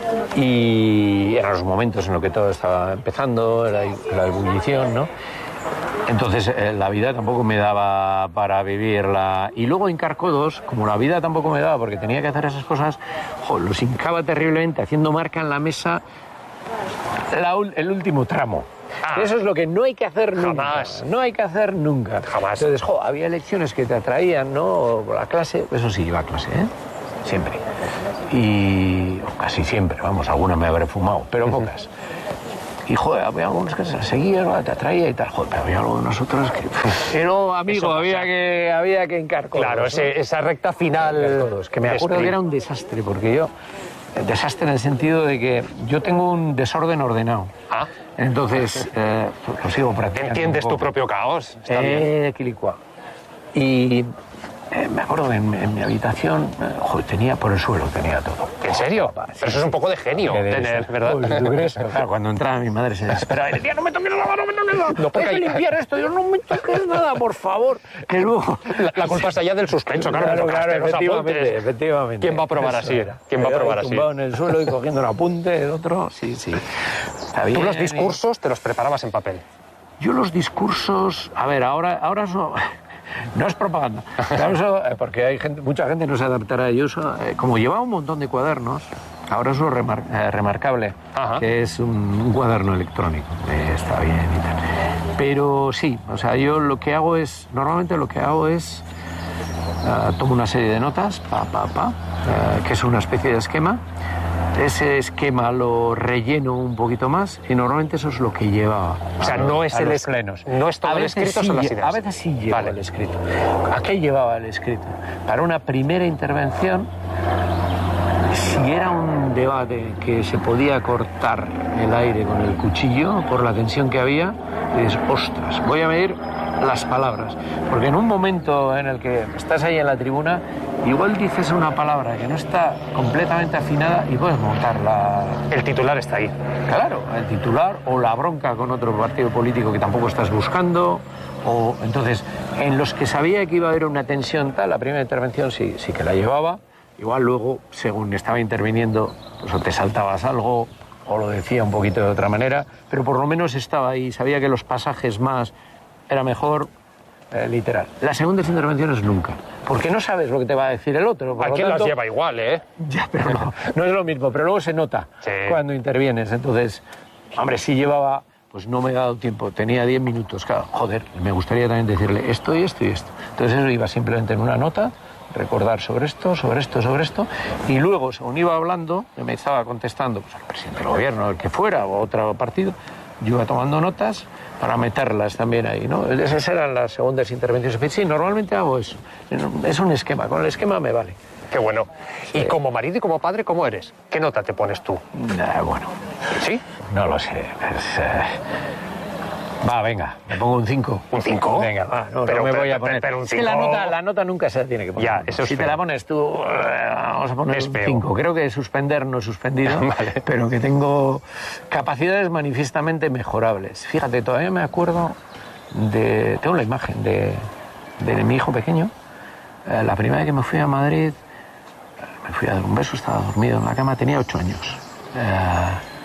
y eran los momentos en los que todo estaba empezando, la, la ebullición, ¿no? Entonces eh, la vida tampoco me daba para vivirla. Y luego hincar codos, como la vida tampoco me daba porque tenía que hacer esas cosas, jo, los hincaba terriblemente haciendo marca en la mesa. la, el último tramo. Ah, eso es lo que no hay que hacer nunca. Jamás. No hay que hacer nunca. Jamás. Entonces, jo, había lecciones que te atraían, ¿no? La clase, eso sí, iba a clase, ¿eh? Siempre. Y o casi siempre, vamos, algunas me habré fumado, pero pocas. Y, joder, había algunas que se seguían, ¿no? Te atraía y tal, joder, pero había algunas otras que... Pero, amigo, había que, había que encarcar. Claro, ¿no? ese, esa recta final... Todos, que me acuerdo que era un desastre, porque yo... Desastre en el sentido de que yo tengo un desorden ordenado. Ah. Entonces, eh, lo sigo practicando. ¿Entiendes tu propio caos? Está Eh, quilicua. Y eh, me acuerdo que en, en mi habitación, eh, joder, tenía por el suelo, tenía todo. ¿En serio? Papá, sí, Pero eso es un poco de genio que tener, eso. ¿verdad? Pues, ¿tú crees? Claro, cuando entraba mi madre se desesperaba y decía, no me toques nada, no me toques nada. No, porque hay que hay- limpiar esto. Yo, no me toques nada, por favor. Que luego... La, la culpa es allá del suspenso, claro. Claro, me claro, tocaste los efectivamente, apuntes. efectivamente. ¿Quién va a probar Eso así? era. ¿Quién va a Yo probar ahí así? tumbado en el suelo y cogiendo un apunte, el otro, sí, sí. Está bien. Tú los discursos te los preparabas en papel. Yo los discursos, a ver, ahora, ahora eso no es propaganda. Claro, eso, eh, porque hay gente, mucha gente no se adaptará a ello. Eso, eh, como llevaba un montón de cuadernos, ahora es lo remar- eh, remarcable, Ajá. que es un, un cuaderno electrónico. Eh, está bien y tal. Pero sí, o sea, yo lo que hago es, normalmente lo que hago es, eh, tomo una serie de notas, pa, pa, pa, eh, que es una especie de esquema. Ese esquema lo relleno un poquito más y normalmente eso es lo que lleva O sea, a, no es a el los es- plenos. no es todo A el veces escrito, sí son las lle- ideas. A veces sí lleva Vale. el escrito. ¿A qué llevaba el escrito? Para una primera intervención, si era un debate que se podía cortar el aire con el cuchillo por la tensión que había, dices, ostras, voy a medir las palabras. Porque en un momento en el que estás ahí en la tribuna, igual dices una palabra que no está completamente afinada y puedes montarla. El titular está ahí. Claro, el titular o la bronca con otro partido político que tampoco estás buscando. O entonces, en los que sabía que iba a haber una tensión tal, la primera intervención sí, sí que la llevaba. Igual luego, según estaba interviniendo, pues o te saltabas algo o lo decía un poquito de otra manera, pero por lo menos estaba ahí, sabía que los pasajes más era mejor eh, literal. Las segundas intervenciones nunca, porque no sabes lo que te va a decir el otro. Por ¿A lo quién las tanto- lleva igual, eh? Ya, pero no, no es lo mismo, pero luego se nota Sí. cuando intervienes. Entonces, hombre, si llevaba, pues no me he dado tiempo, tenía diez minutos, claro, joder, me gustaría también decirle esto y esto y esto. Entonces eso iba simplemente en una nota, recordar sobre esto, sobre esto, sobre esto, y luego, según iba hablando, me estaba contestando pues, al presidente del gobierno, el que fuera, o otro partido, yo iba tomando notas para meterlas también ahí, ¿no? Esas eran las segundas intervenciones. Sí, normalmente hago eso. Es un esquema, con el esquema me vale. Qué bueno. Y como marido y como padre, ¿cómo eres? ¿Qué nota te pones tú? Nah, bueno, ¿Sí? no lo sé. Es, eh, Va, venga, me pongo un cinco. ¿Un cinco? Venga, va, no, Pero- no me pero- voy a pero- poner. pero un Es que la cinco- nota, la nota nunca se la tiene que poner. Ya, eso es Si te feo. la pones tú, eh, vamos a poner Es un feo. cinco. Creo que suspender no he suspendido, Vale. pero que tengo capacidades manifiestamente mejorables. Fíjate, todavía me acuerdo de... Tengo la imagen de, de mi hijo pequeño. Eh, la primera vez que me fui a Madrid, me fui a dar un beso, estaba dormido en la cama, tenía ocho años. Eh,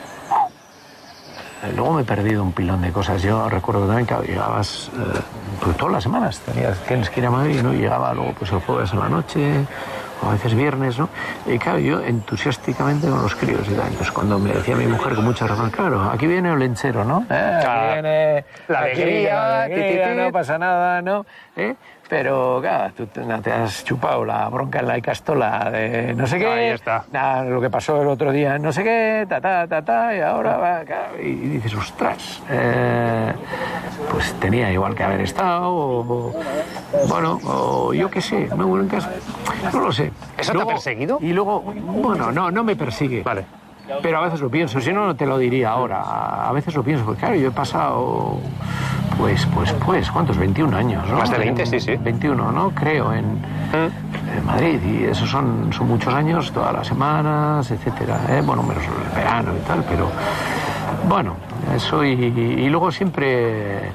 Luego me he perdido un pilón de cosas. Yo recuerdo también que llegabas eh, pues todas las semanas, tenías, tienes que ir a Madrid, ¿no? Y llegaba luego pues el jueves a la noche, o a veces viernes, ¿no? Y claro, yo entusiásticamente con los críos y tal. Entonces cuando me decía mi mujer con mucha razón, claro, aquí viene el lenchero, ¿no? Eh, Claro. Aquí viene La aquí, alegría, la alegría, ti, ti, ti. no pasa nada, ¿no? ¿Eh? Pero, claro, tú te, te has chupado la bronca en la Icastola de no sé qué. Ahí está. Nada, lo que pasó el otro día, no sé qué, ta, ta, ta, ta, y ahora va, claro, y dices, ostras, eh, pues tenía igual que haber estado, o, o- bueno, o yo qué sé, no, bueno, en casa, no lo sé. ¿Eso te ha perseguido? Y luego, bueno, no, no me persigue. Vale. Pero a veces lo pienso, si no, no te lo diría ahora. A veces lo pienso, porque claro, yo he pasado, pues, pues, pues, ¿cuántos? veintiún años, ¿no? Más de veinte, sí, sí. veintiuno, ¿no? Creo, en, en Madrid, y esos son, son muchos años, todas las semanas, etcétera. ¿eh? Bueno, menos el verano y tal, pero bueno, eso y, y luego siempre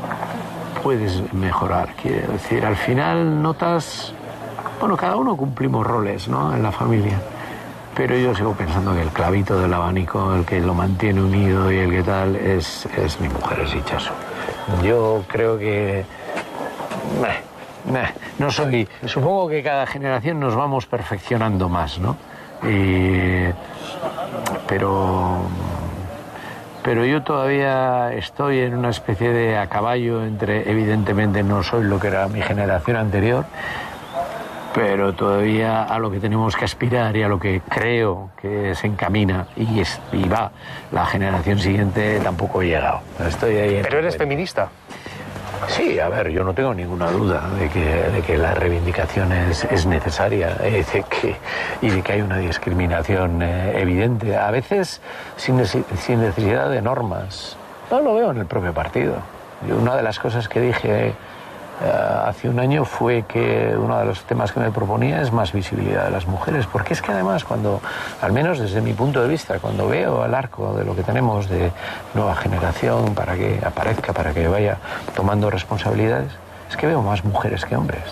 puedes mejorar, quiero decir, al final notas, bueno, cada uno cumplimos roles, ¿no? En la familia. Pero yo sigo pensando que el clavito del abanico, el que lo mantiene unido y el que tal, es, es mi mujer, es Hichazo. Yo creo que... Nah, nah, no soy... Supongo que cada generación nos vamos perfeccionando más, ¿no? Y, pero... pero yo todavía estoy en una especie de a caballo entre, evidentemente no soy lo que era mi generación anterior, pero todavía a lo que tenemos que aspirar y a lo que creo que se encamina y, es, y va la generación siguiente tampoco he llegado. Estoy ahí. ¿Pero eres feminista? Sí, a ver, yo no tengo ninguna duda de que, de que la reivindicación es, es necesaria eh, de que, y de que hay una discriminación eh, evidente, a veces sin, sin necesidad de normas. No lo veo en el propio partido. Yo, una de las cosas que dije eh, hace un año fue que uno de los temas que me proponía es más visibilidad de las mujeres, porque es que además cuando, al menos desde mi punto de vista, cuando veo el arco de lo que tenemos de nueva generación para que aparezca, para que vaya tomando responsabilidades, es que veo más mujeres que hombres.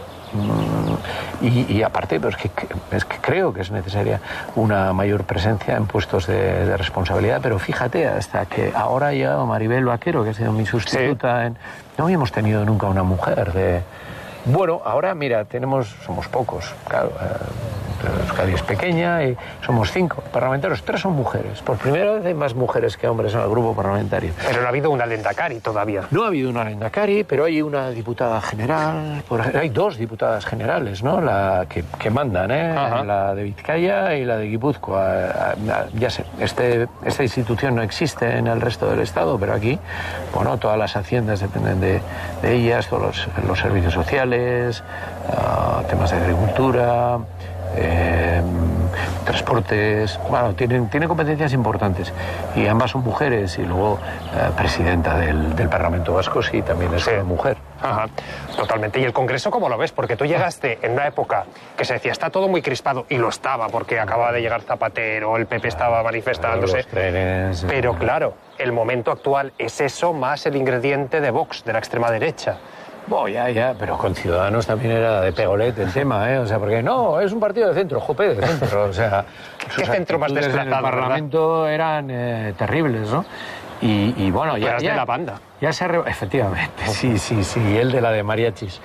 Y, y aparte, pues que, es que creo que es necesaria una mayor presencia en puestos de, de responsabilidad, pero fíjate, hasta que ahora ha llegado Maribel Vaquero, que ha sido mi sustituta, sí. en, no habíamos tenido nunca una mujer de... Bueno, ahora mira, tenemos, somos pocos, claro, eh, Euskadi es pequeña y somos cinco parlamentarios, tres son mujeres. Por primera vez hay más mujeres que hombres en el grupo parlamentario. Pero no ha habido una Lendakari todavía. No ha habido una Lendakari, pero hay una diputada general, por, hay dos diputadas generales, ¿no? La que, que mandan, ¿eh? Ajá. La de Vizcaya y la de Guipúzcoa. Ya sé, este, esta institución no existe en el resto del Estado, pero aquí, bueno, todas las haciendas dependen de, de ellas, todos los, los servicios sociales, uh, temas de agricultura, eh, transportes, bueno, tienen, tienen competencias importantes y ambas son mujeres y luego uh, presidenta del, del Parlamento Vasco sí, también es sí. una mujer. Ajá, totalmente. ¿Y el Congreso cómo lo ves? Porque tú llegaste en una época que se decía está todo muy crispado y lo estaba porque acababa de llegar Zapatero, el P P estaba manifestándose, los trenes, pero claro, el momento actual es eso más el ingrediente de Vox, de la extrema derecha. Oh, ya, ya, pero con Ciudadanos también era de pegolete el tema, ¿eh? O sea, porque no, es un partido de centro, jope, de centro, o sea... ¿Qué centro más desplazado? En el Parlamento ¿verdad? Eran eh, terribles, ¿no? Y, y bueno, ya... Pero ya de la banda. Ya se... Re... Efectivamente, sí, sí, sí, el de la de mariachis.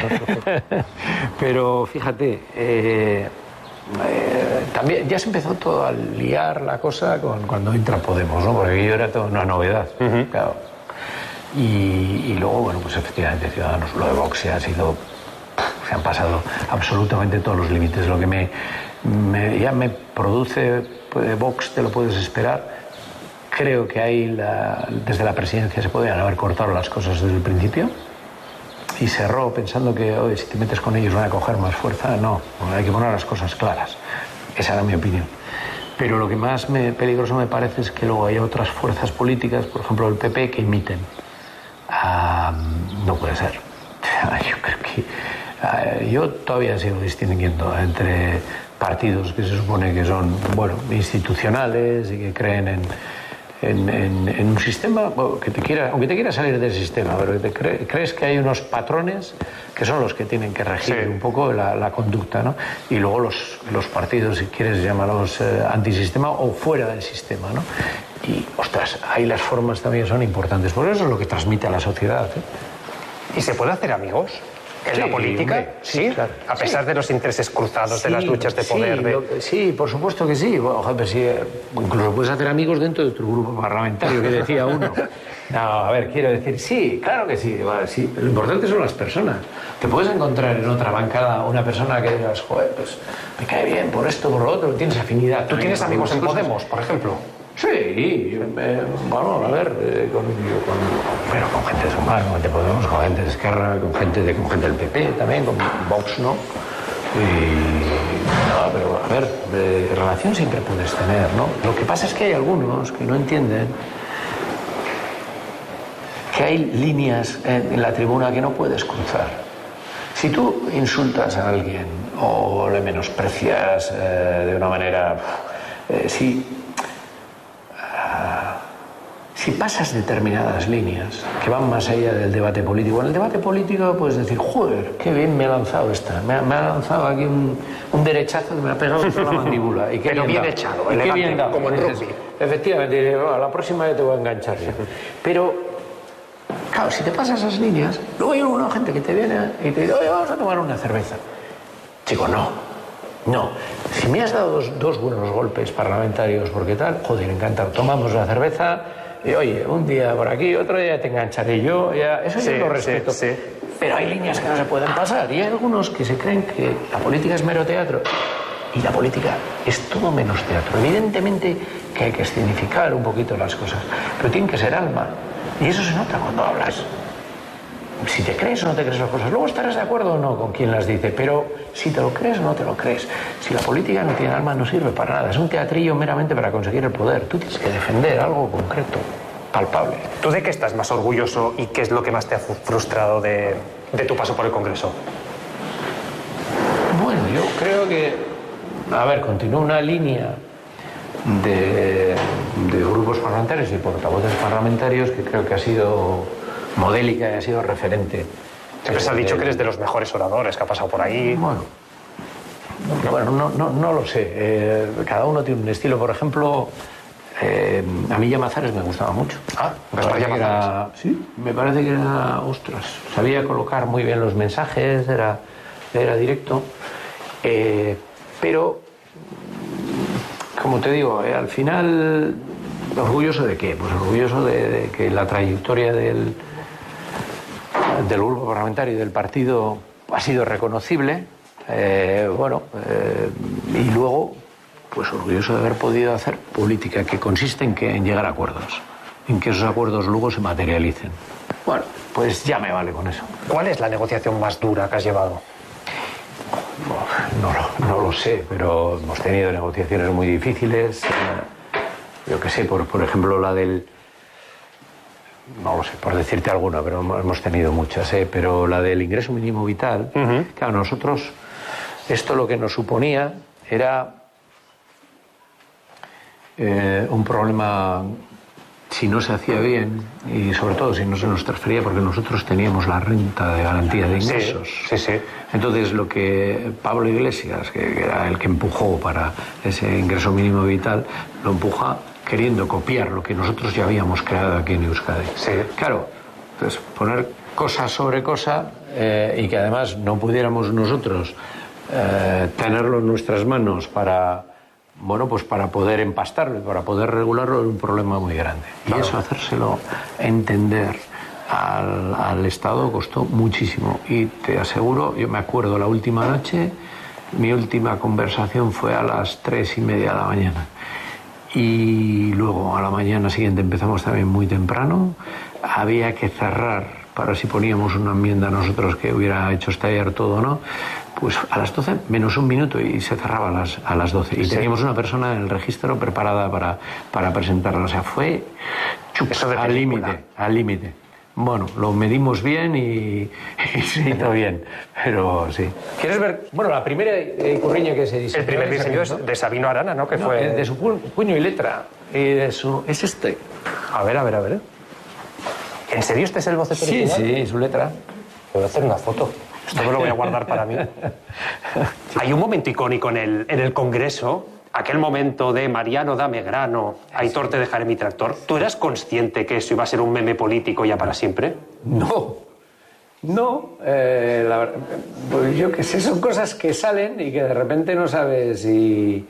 Pero fíjate, eh, eh, también ya se empezó todo a liar la cosa con, cuando entra Podemos, ¿no? Porque aquello era toda una novedad, uh-huh. claro. Y, y luego, bueno, pues efectivamente Ciudadanos, lo de Vox se ha sido, se han pasado absolutamente todos los límites. Lo que me, me ya me produce pues, Vox, te lo puedes esperar. Creo que ahí la, desde la presidencia se podían haber cortado las cosas desde el principio y cerró pensando que, oye, si te metes con ellos van a coger más fuerza. No, hay que poner las cosas claras. Esa era mi opinión. Pero lo que más me, peligroso me parece es que luego hay otras fuerzas políticas, por ejemplo el P P, que imiten. Uh, no puede ser. Yo creo que uh, yo todavía sigo distinguiendo entre partidos que se supone que son, bueno, institucionales y que creen en, en, en, en un sistema que te quiera, aunque te quiera salir del sistema, pero que te cre, crees que hay unos patrones que son los que tienen que regir sí. un poco la, la conducta, ¿no? Y luego los, los partidos, si quieres llamarlos eh, antisistema o fuera del sistema, ¿no? Y, ostras, ahí las formas también son importantes. Por eso es lo que transmite a la sociedad, ¿eh? ¿Y se puede hacer amigos en sí, la política? Hombre, sí, claro. A pesar sí. de los intereses cruzados, sí, de las luchas de poder. Sí, de... lo, sí, por supuesto que sí. Bueno, joder, sí. Incluso puedes hacer amigos dentro de tu grupo parlamentario, que decía uno. No, a ver, quiero decir, sí, claro que sí, vale, sí. Lo importante son las personas. Te puedes encontrar en otra bancada una persona que digas, joder, pues me cae bien por esto, por lo otro, tienes afinidad. ¿Tú tienes amigos en Podemos, por ejemplo? Sí, eh, bueno, a ver, eh, con, con, pero con gente de Sumar, con gente de Podemos, con gente de Esquerra, con gente, de, con gente del P P también, con Vox, ¿no? Y, no, pero a ver, de relación siempre puedes tener, ¿no? Lo que pasa es que hay algunos que no entienden que hay líneas en, en la tribuna que no puedes cruzar. Si tú insultas a alguien o le menosprecias eh, de una manera, eh, si Si pasas determinadas líneas que van más allá del debate político, en el debate político puedes decir, joder, qué bien me ha lanzado esta, me ha, me ha lanzado aquí un, un derechazo que me ha pegado en la mandíbula. Y qué Pero bien, bien echado, y qué bien dado, como el rugby. Efectivamente, bueno, la próxima vez te voy a enganchar ya. Pero, claro, si te pasas esas líneas, luego hay alguna gente que te viene y te dice, oye, vamos a tomar una cerveza. Chico, no. No, si me has dado dos, dos buenos golpes parlamentarios porque tal, joder, encantado, tomamos la cerveza Y oye, un día por aquí, otro día te engancharé yo, ya, eso Sí, yo lo respeto. sí, sí. Pero hay líneas que no se pueden pasar y hay algunos que se creen que la política es mero teatro y la política es todo menos teatro. Evidentemente que hay que escenificar un poquito las cosas, pero tiene que ser alma y eso se nota cuando hablas. Si te crees o no te crees las cosas, luego estarás de acuerdo o no con quien las dice, pero si te lo crees o no te lo crees. Si la política no tiene alma, no sirve para nada. Es un teatrillo meramente para conseguir el poder. Tú tienes que defender algo concreto, palpable. ¿Tú de qué estás más orgulloso y qué es lo que más te ha frustrado de, de tu paso por el Congreso? Bueno, yo creo que, a ver, continúa una línea de, de grupos parlamentarios y portavoces parlamentarios que creo que ha sido modélica y ha sido referente. Siempre se ha dicho que eres de los mejores oradores que ha pasado por ahí. Bueno, bueno no, no, no lo sé. Eh, cada uno tiene un estilo. Por ejemplo, eh, a mí Llamazares me gustaba mucho. Ah, Gaspar Llamazares. Sí, me parece que era, ostras, sabía colocar muy bien los mensajes, era, era directo. Eh, pero, como te digo, eh, al final, ¿orgulloso de qué? Pues orgulloso de, de que la trayectoria del del grupo parlamentario y del partido ha sido reconocible, eh, bueno, eh, y luego, pues orgulloso de haber podido hacer política que consiste en, que, en llegar a acuerdos, en que esos acuerdos luego se materialicen. Bueno, pues ya me vale con eso. ¿Cuál es la negociación más dura que has llevado? No, no, no lo sé, pero hemos tenido negociaciones muy difíciles. Eh, yo qué sé, por, por ejemplo, la del... No lo sé, por decirte alguna, pero hemos tenido muchas, ¿eh? Pero la del ingreso mínimo vital, uh-huh. Claro, nosotros, esto lo que nos suponía era eh, un problema, si no se hacía bien, y sobre todo si no se nos transfería, porque nosotros teníamos la renta de garantía de ingresos. Sí, sí, sí. Entonces, lo que Pablo Iglesias, que era el que empujó para ese ingreso mínimo vital, lo empuja queriendo copiar lo que nosotros ya habíamos creado aquí en Euskadi. Sí. Claro, entonces poner cosa sobre cosa eh, y que además no pudiéramos nosotros eh, tenerlo en nuestras manos para, bueno, pues para poder empastarlo y para poder regularlo era un problema muy grande. Claro. Y eso, hacérselo entender al, al Estado costó muchísimo. Y te aseguro, yo me acuerdo la última noche, mi última conversación fue a las tres y media de la mañana. Y luego a la mañana siguiente empezamos también muy temprano. Había que cerrar para si poníamos una enmienda nosotros que hubiera hecho estallar todo o no. Pues a las doce menos un minuto y se cerraba a las, a las doce. Y sí. Teníamos una persona en el registro preparada para, para presentarla. O sea, fue chup, al límite, al límite. Bueno, lo medimos bien y, y se hizo bien, pero sí. ¿Quieres ver? Bueno, la primera eh, curriña que se diseñó... El primer diseño es de Sabino Arana, ¿no? Que no, fue... de su pu puño y letra. Y de su... Es este. A ver, a ver, a ver. ¿En serio este es el boceto sí, original? Sí, sí, su letra. Voy a hacer una foto. Esto me lo voy a guardar para mí. Hay un momento icónico en el, en el Congreso... Aquel momento de Mariano dame grano, Aitor te dejaré mi tractor. ¿Tú eras consciente que eso iba a ser un meme político ya para siempre? No, no. Eh, la, pues yo qué sé, son cosas que salen y que de repente no sabes si...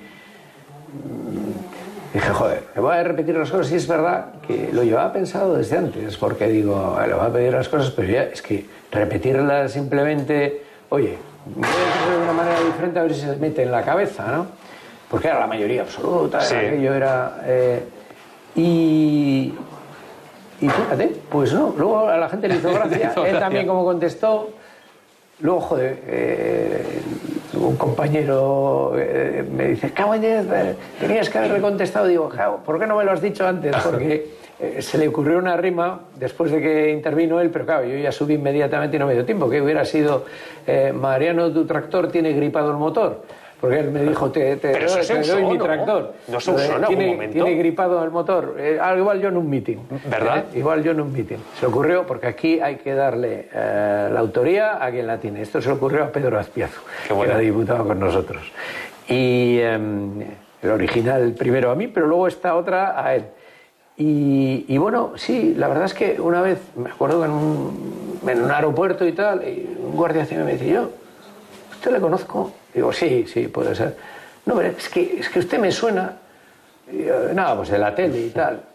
Dije, joder, me voy a repetir las cosas y es verdad que lo llevaba pensado desde antes, porque digo, le voy a pedir las cosas, pero ya es que repetirlas simplemente, oye, voy a decirlo de una manera diferente a ver si se mete en la cabeza, ¿no? Porque era la mayoría absoluta, sí. Aquello era... Eh, y, y fíjate, pues no, luego a la gente le hizo gracia, hizo él gracia. También como contestó, luego, joder, eh, un compañero eh, me dice, cago en diez, tenías que haber contestado, digo, ¿por qué no me lo has dicho antes? Porque eh, se le ocurrió una rima después de que intervino él, pero claro, yo ya subí inmediatamente y no me dio tiempo, que hubiera sido, eh, Mariano, tu tractor tiene gripado el motor. Porque él me dijo, te, te, Pero te, se te usó, doy mi ¿no? tractor. ¿No se usó en algún tiene, momento? Tiene gripado el motor. Eh, ah, igual yo en un meeting. ¿Verdad? ¿Eh? Igual yo en un meeting. Se ocurrió, porque aquí hay que darle eh, la autoría a quien la tiene. Esto se le ocurrió a Pedro Azpiazu, bueno. Que era diputado con nosotros. Y eh, el original primero a mí, pero luego esta otra a él. Y, y bueno, sí, la verdad es que una vez, me acuerdo que en un, en un aeropuerto y tal, y un guardia civil me dice, yo, ¿usted le conozco? Digo, sí, sí, puede ser. No, pero es que, es que usted me suena, y, nada, pues de la tele y tal.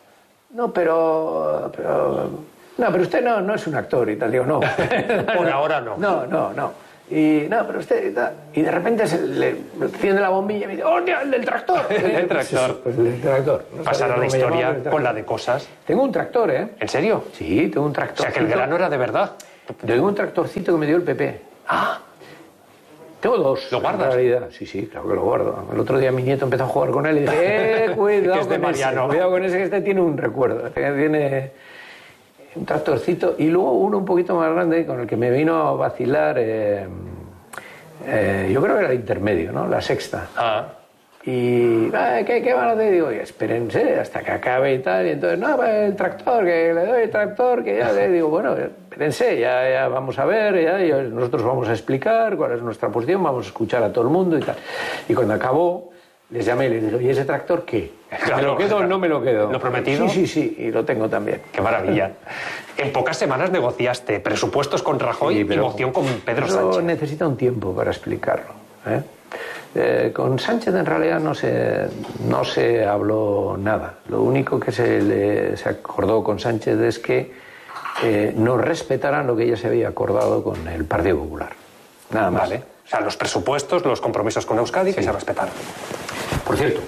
no, pero, pero... No, pero usted no, no es un actor y tal. Digo, no. Por ahora no. No, no, no. Y no, pero usted... Y, tal. Y de repente se le enciende la bombilla y me dice, ¡hostia, el del tractor! El tractor. Pues, pues el tractor. No pasará la historia con la de cosas. Tengo un tractor, ¿eh? ¿En serio? Sí, tengo un tractor. O sea, que el grano era de verdad. Tengo un tractorcito que me dio el P P. Ah. Tengo dos. ¿Lo guardas? En realidad. Sí, sí, claro que lo guardo. El otro día mi nieto empezó a jugar con él y dije, eh, cuidado que es de con Mariano. ese. Cuidado con ese, que este tiene un recuerdo. Tiene un tractorcito. Y luego uno un poquito más grande con el que me vino a vacilar, eh, eh, yo creo que era el intermedio, ¿no? La sexta. Ah. Y, ¿qué, qué van a hacer? Digo, espérense hasta que acabe y tal. Y entonces, no, el tractor, que le doy el tractor, que ya le digo, bueno, espérense, ya, ya vamos a ver, ya, ya nosotros vamos a explicar cuál es nuestra posición, vamos a escuchar a todo el mundo y tal. Y cuando acabó, les llamé y les dije, ¿y ese tractor qué? Claro, ¿Me lo quedo o no me lo quedo? ¿Lo prometido? Sí, sí, sí, y lo tengo también. Qué maravilla. En pocas semanas negociaste presupuestos con Rajoy Sí, y moción con Pedro eso Sánchez. Necesita un tiempo para explicarlo, ¿eh? Eh, con Sánchez en realidad no se, no se habló nada. Lo único que se, le, se acordó con Sánchez es que eh, no respetaran lo que ya se había acordado con el Partido Popular. Nada más. Vale. O sea, los presupuestos, los compromisos con Euskadi, sí, que se respetaron. Por cierto,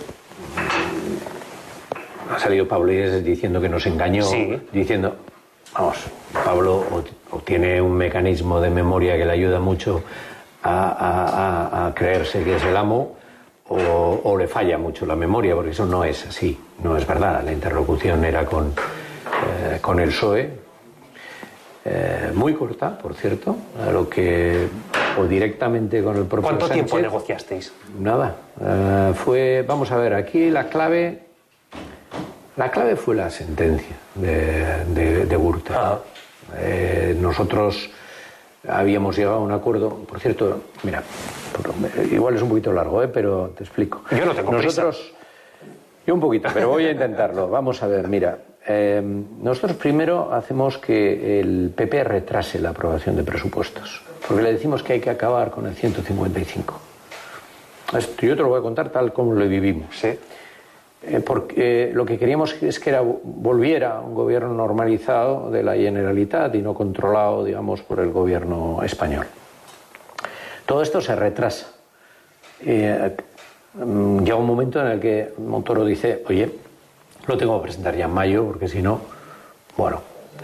ha salido Pablo Iglesias diciendo que nos engañó, sí. diciendo, vamos, Pablo o, o tiene un mecanismo de memoria que le ayuda mucho A, a, a creerse que es el amo o, o le falla mucho la memoria, porque eso no es así, no es verdad. La interlocución era con, eh, con el P S O E, eh, muy corta, por cierto, a lo que o directamente con el propio ¿Cuánto Sánchez, tiempo negociasteis? Nada, eh, fue, vamos a ver, aquí la clave, la clave fue la sentencia de, de, de Gürtel. Ah. Eh, nosotros habíamos llegado a un acuerdo, por cierto, mira, igual es un poquito largo, ¿eh? Pero te explico. Yo no tengo nosotros, prisa. Yo un poquito, pero voy a intentarlo. Vamos a ver, mira, eh, nosotros primero hacemos que el P P retrase la aprobación de presupuestos, porque le decimos que hay que acabar con el ciento cincuenta y cinco. Esto yo te lo voy a contar tal como lo vivimos. Sí. Eh, porque eh, lo que queríamos es que era, volviera un gobierno normalizado de la Generalitat y no controlado, digamos, por el gobierno español. Todo esto se retrasa. Eh, llega un momento en el que Montoro dice, oye, lo tengo que presentar ya en mayo, porque si no, bueno,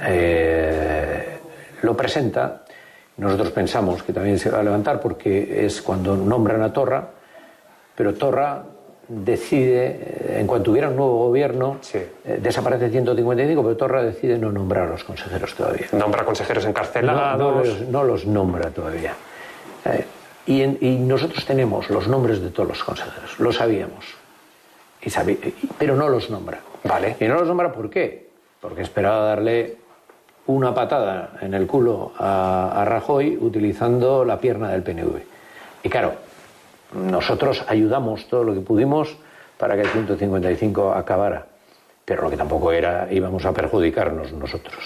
eh, lo presenta. Nosotros pensamos que también se va a levantar porque es cuando nombran a Torra, pero Torra decide, en cuanto hubiera un nuevo gobierno, sí. eh, desaparece ciento cincuenta y cinco, pero Torra decide no nombrar a los consejeros todavía. ¿Nombra consejeros encarcelados? No, no, los, no los nombra todavía. Eh, y, en, y nosotros tenemos los nombres de todos los consejeros, lo sabíamos, y sabí, pero no los nombra. Vale. ¿Y no los nombra por qué? Porque esperaba darle una patada en el culo a, a Rajoy utilizando la pierna del P N V. Y claro, nosotros ayudamos todo lo que pudimos para que el ciento cincuenta y cinco acabara, pero lo que tampoco era, íbamos a perjudicarnos nosotros.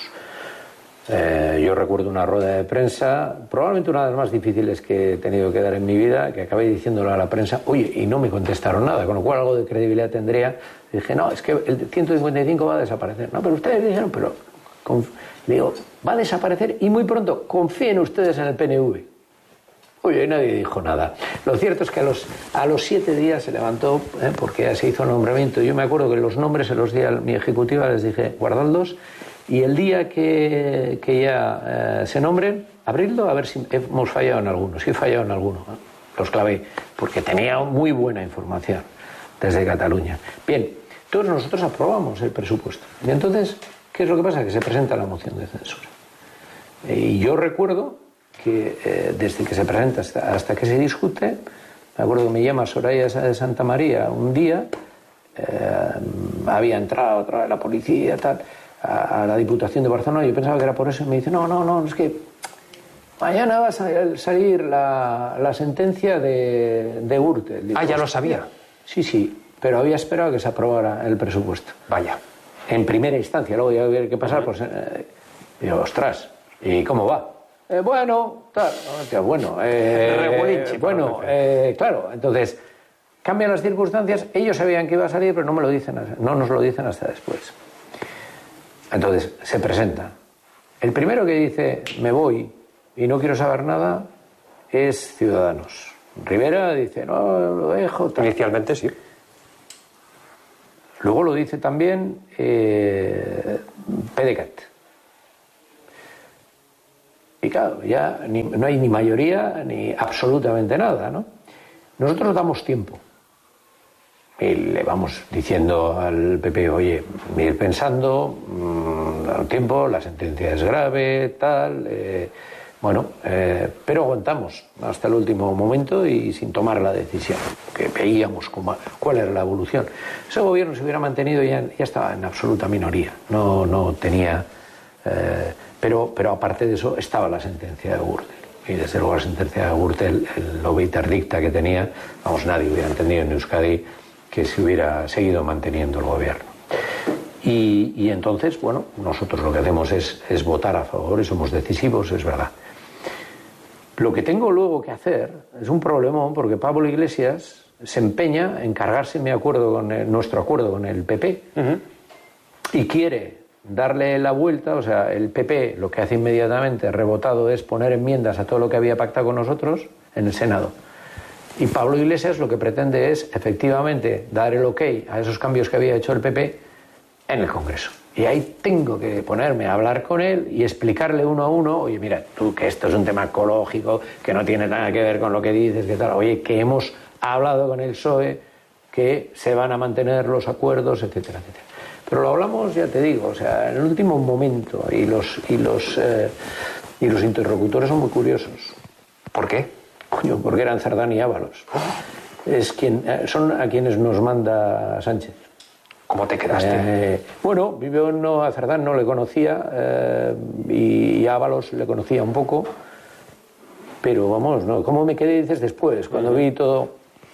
Eh, yo recuerdo una rueda de prensa, probablemente una de las más difíciles que he tenido que dar en mi vida, que acabé diciéndole a la prensa, oye, y no me contestaron nada, con lo cual algo de credibilidad tendría. Y dije, no, es que el ciento cincuenta y cinco va a desaparecer. No, pero ustedes dijeron, pero... Le digo, va a desaparecer y muy pronto, confíen ustedes en el P N V. Oye, nadie dijo nada. Lo cierto es que a los, a los siete días se levantó, ¿eh? Porque ya se hizo el nombramiento. Yo me acuerdo que los nombres se los di a mi ejecutiva, les dije, guardadlos, y el día que, que ya eh, se nombren, abridlo, a ver si hemos fallado en alguno. Si he fallado en alguno, ¿eh? Los clavé, porque tenía muy buena información desde Cataluña. Bien, todos nosotros aprobamos el presupuesto. Y entonces, ¿qué es lo que pasa? Que se presenta la moción de censura. Y yo recuerdo que eh, desde que se presenta hasta, hasta que se discute, me acuerdo que me llama Soraya de Santa María un día, eh, había entrado otra vez la policía tal, a, a la Diputación de Barcelona, y yo pensaba que era por eso, y me dice, no, no, no, es que mañana va a salir la, la sentencia de, de Gürtel. Digo, ah, ya lo sabía. Sí, sí, pero había esperado a que se aprobara el presupuesto. Vaya. En primera instancia, luego ya había que pasar, pues, eh, digo, ostras, ¿y cómo va? Eh, bueno, tal, bueno, eh, bueno, eh, claro, entonces cambian las circunstancias, ellos sabían que iba a salir, pero no me lo dicen, no nos lo dicen hasta después. Entonces, se presenta. El primero que dice, me voy y no quiero saber nada, es Ciudadanos. Rivera dice, no, lo dejo. Tal. Inicialmente sí. Luego lo dice también eh, PDeCAT. Y claro, ya ni, no hay ni mayoría ni absolutamente nada, ¿no? Nosotros damos tiempo. Y le vamos diciendo al P P, oye, ir pensando, mmm, da un tiempo, la sentencia es grave, tal, eh, bueno, eh, pero aguantamos hasta el último momento y sin tomar la decisión, que veíamos cómo, cuál era la evolución. Ese gobierno se hubiera mantenido, ya, ya estaba en absoluta minoría, no, no tenía, eh, pero, pero aparte de eso estaba la sentencia de Gürtel. Y desde luego la sentencia de Gürtel, el lobby interdicta que tenía, vamos, nadie hubiera entendido en Euskadi que se hubiera seguido manteniendo el gobierno. Y, y entonces, bueno, nosotros lo que hacemos es, es votar a favor y somos decisivos, es verdad. Lo que tengo luego que hacer es un problemón porque Pablo Iglesias se empeña en cargarse mi acuerdo con el, nuestro acuerdo con el P P uh-huh. y quiere darle la vuelta, o sea, el P P lo que hace inmediatamente rebotado es poner enmiendas a todo lo que había pactado con nosotros en el Senado. Y Pablo Iglesias lo que pretende es, efectivamente, dar el ok a esos cambios que había hecho el P P en el Congreso. Y ahí tengo que ponerme a hablar con él y explicarle uno a uno, oye, mira, tú, que esto es un tema ecológico, que no tiene nada que ver con lo que dices, que tal, oye, que hemos hablado con el P S O E, que se van a mantener los acuerdos, etcétera, etcétera. Pero lo hablamos, ya te digo, o sea, en el último momento, y los, y los, eh, y los interlocutores son muy curiosos. ¿Por qué? Coño, porque eran Cerdán y Ábalos. Es quien, son a quienes nos manda Sánchez. ¿Cómo te quedaste? Eh, bueno, yo no, a Cerdán no le conocía eh, y, y a Ábalos le conocía un poco, pero vamos, ¿no? ¿Cómo me quedé, dices, después? Cuando vi todo...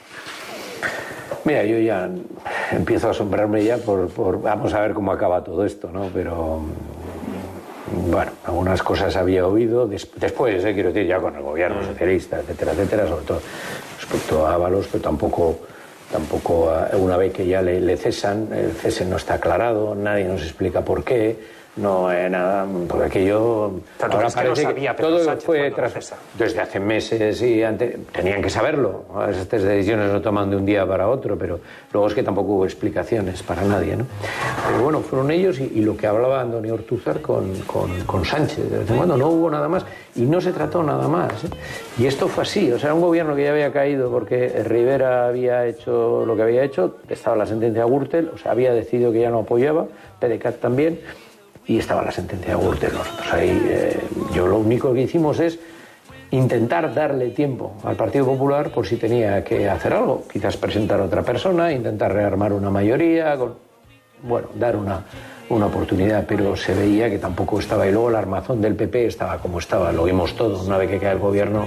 Mira, yo ya empiezo a asombrarme ya por, por... Vamos a ver cómo acaba todo esto, ¿no? Pero... Bueno, algunas cosas había oído des, después, eh, quiero decir, ya con el gobierno socialista, etcétera, etcétera, sobre todo respecto a Ábalos, pero tampoco, tampoco una vez que ya le, le cesan, el cese no está aclarado, nadie nos explica por qué, no eh, nada, porque aquello... Ahora parece que no sabía, que todo Sánchez fue tras, desde hace meses y antes, tenían que saberlo, estas decisiones no toman de un día para otro, pero luego es que tampoco hubo explicaciones para nadie, ¿no? Pero bueno, fueron ellos y, y lo que hablaba Antonio Ortúzar con, con, con Sánchez, de vez en cuando no hubo nada más y no se trató nada más, ¿eh? Y esto fue así, o sea, un gobierno que ya había caído porque Rivera había hecho lo que había hecho, estaba la sentencia de Gürtel, o sea, había decidido que ya no apoyaba, PDeCAT también, y estaba la sentencia de Gürtel. Nosotros ahí, eh, yo lo único que hicimos es intentar darle tiempo al Partido Popular por si tenía que hacer algo, quizás presentar a otra persona, intentar rearmar una mayoría, con, bueno, dar una, una oportunidad, pero se veía que tampoco estaba. Y luego la armazón del P P estaba como estaba, lo vimos todo, una vez que cae el gobierno,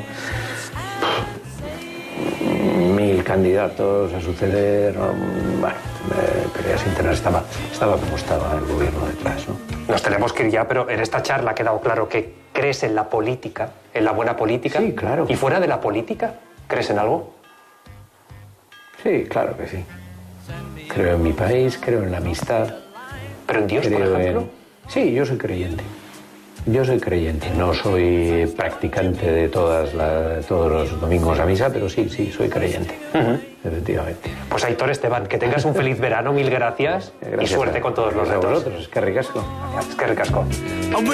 mil candidatos a suceder, bueno, eh, peleas internas, estaba, estaba como estaba el gobierno detrás, ¿no? Nos tenemos que ir ya, pero en esta charla ha quedado claro que crees en la política, en la buena política. Sí, claro. ¿Y fuera de la política, crees en algo? Sí, claro que sí. Creo en mi país, creo en la amistad. ¿Pero en Dios, creo por ejemplo? En... Sí, yo soy creyente. Yo soy creyente, no soy practicante de todas la, de todos los domingos a misa, pero sí, sí, soy creyente, uh-huh. Efectivamente. Pues Aitor Esteban, que tengas un feliz verano, mil gracias, gracias y suerte a, con todos los retos. A vosotros, es que ricasco. Es que ricasco.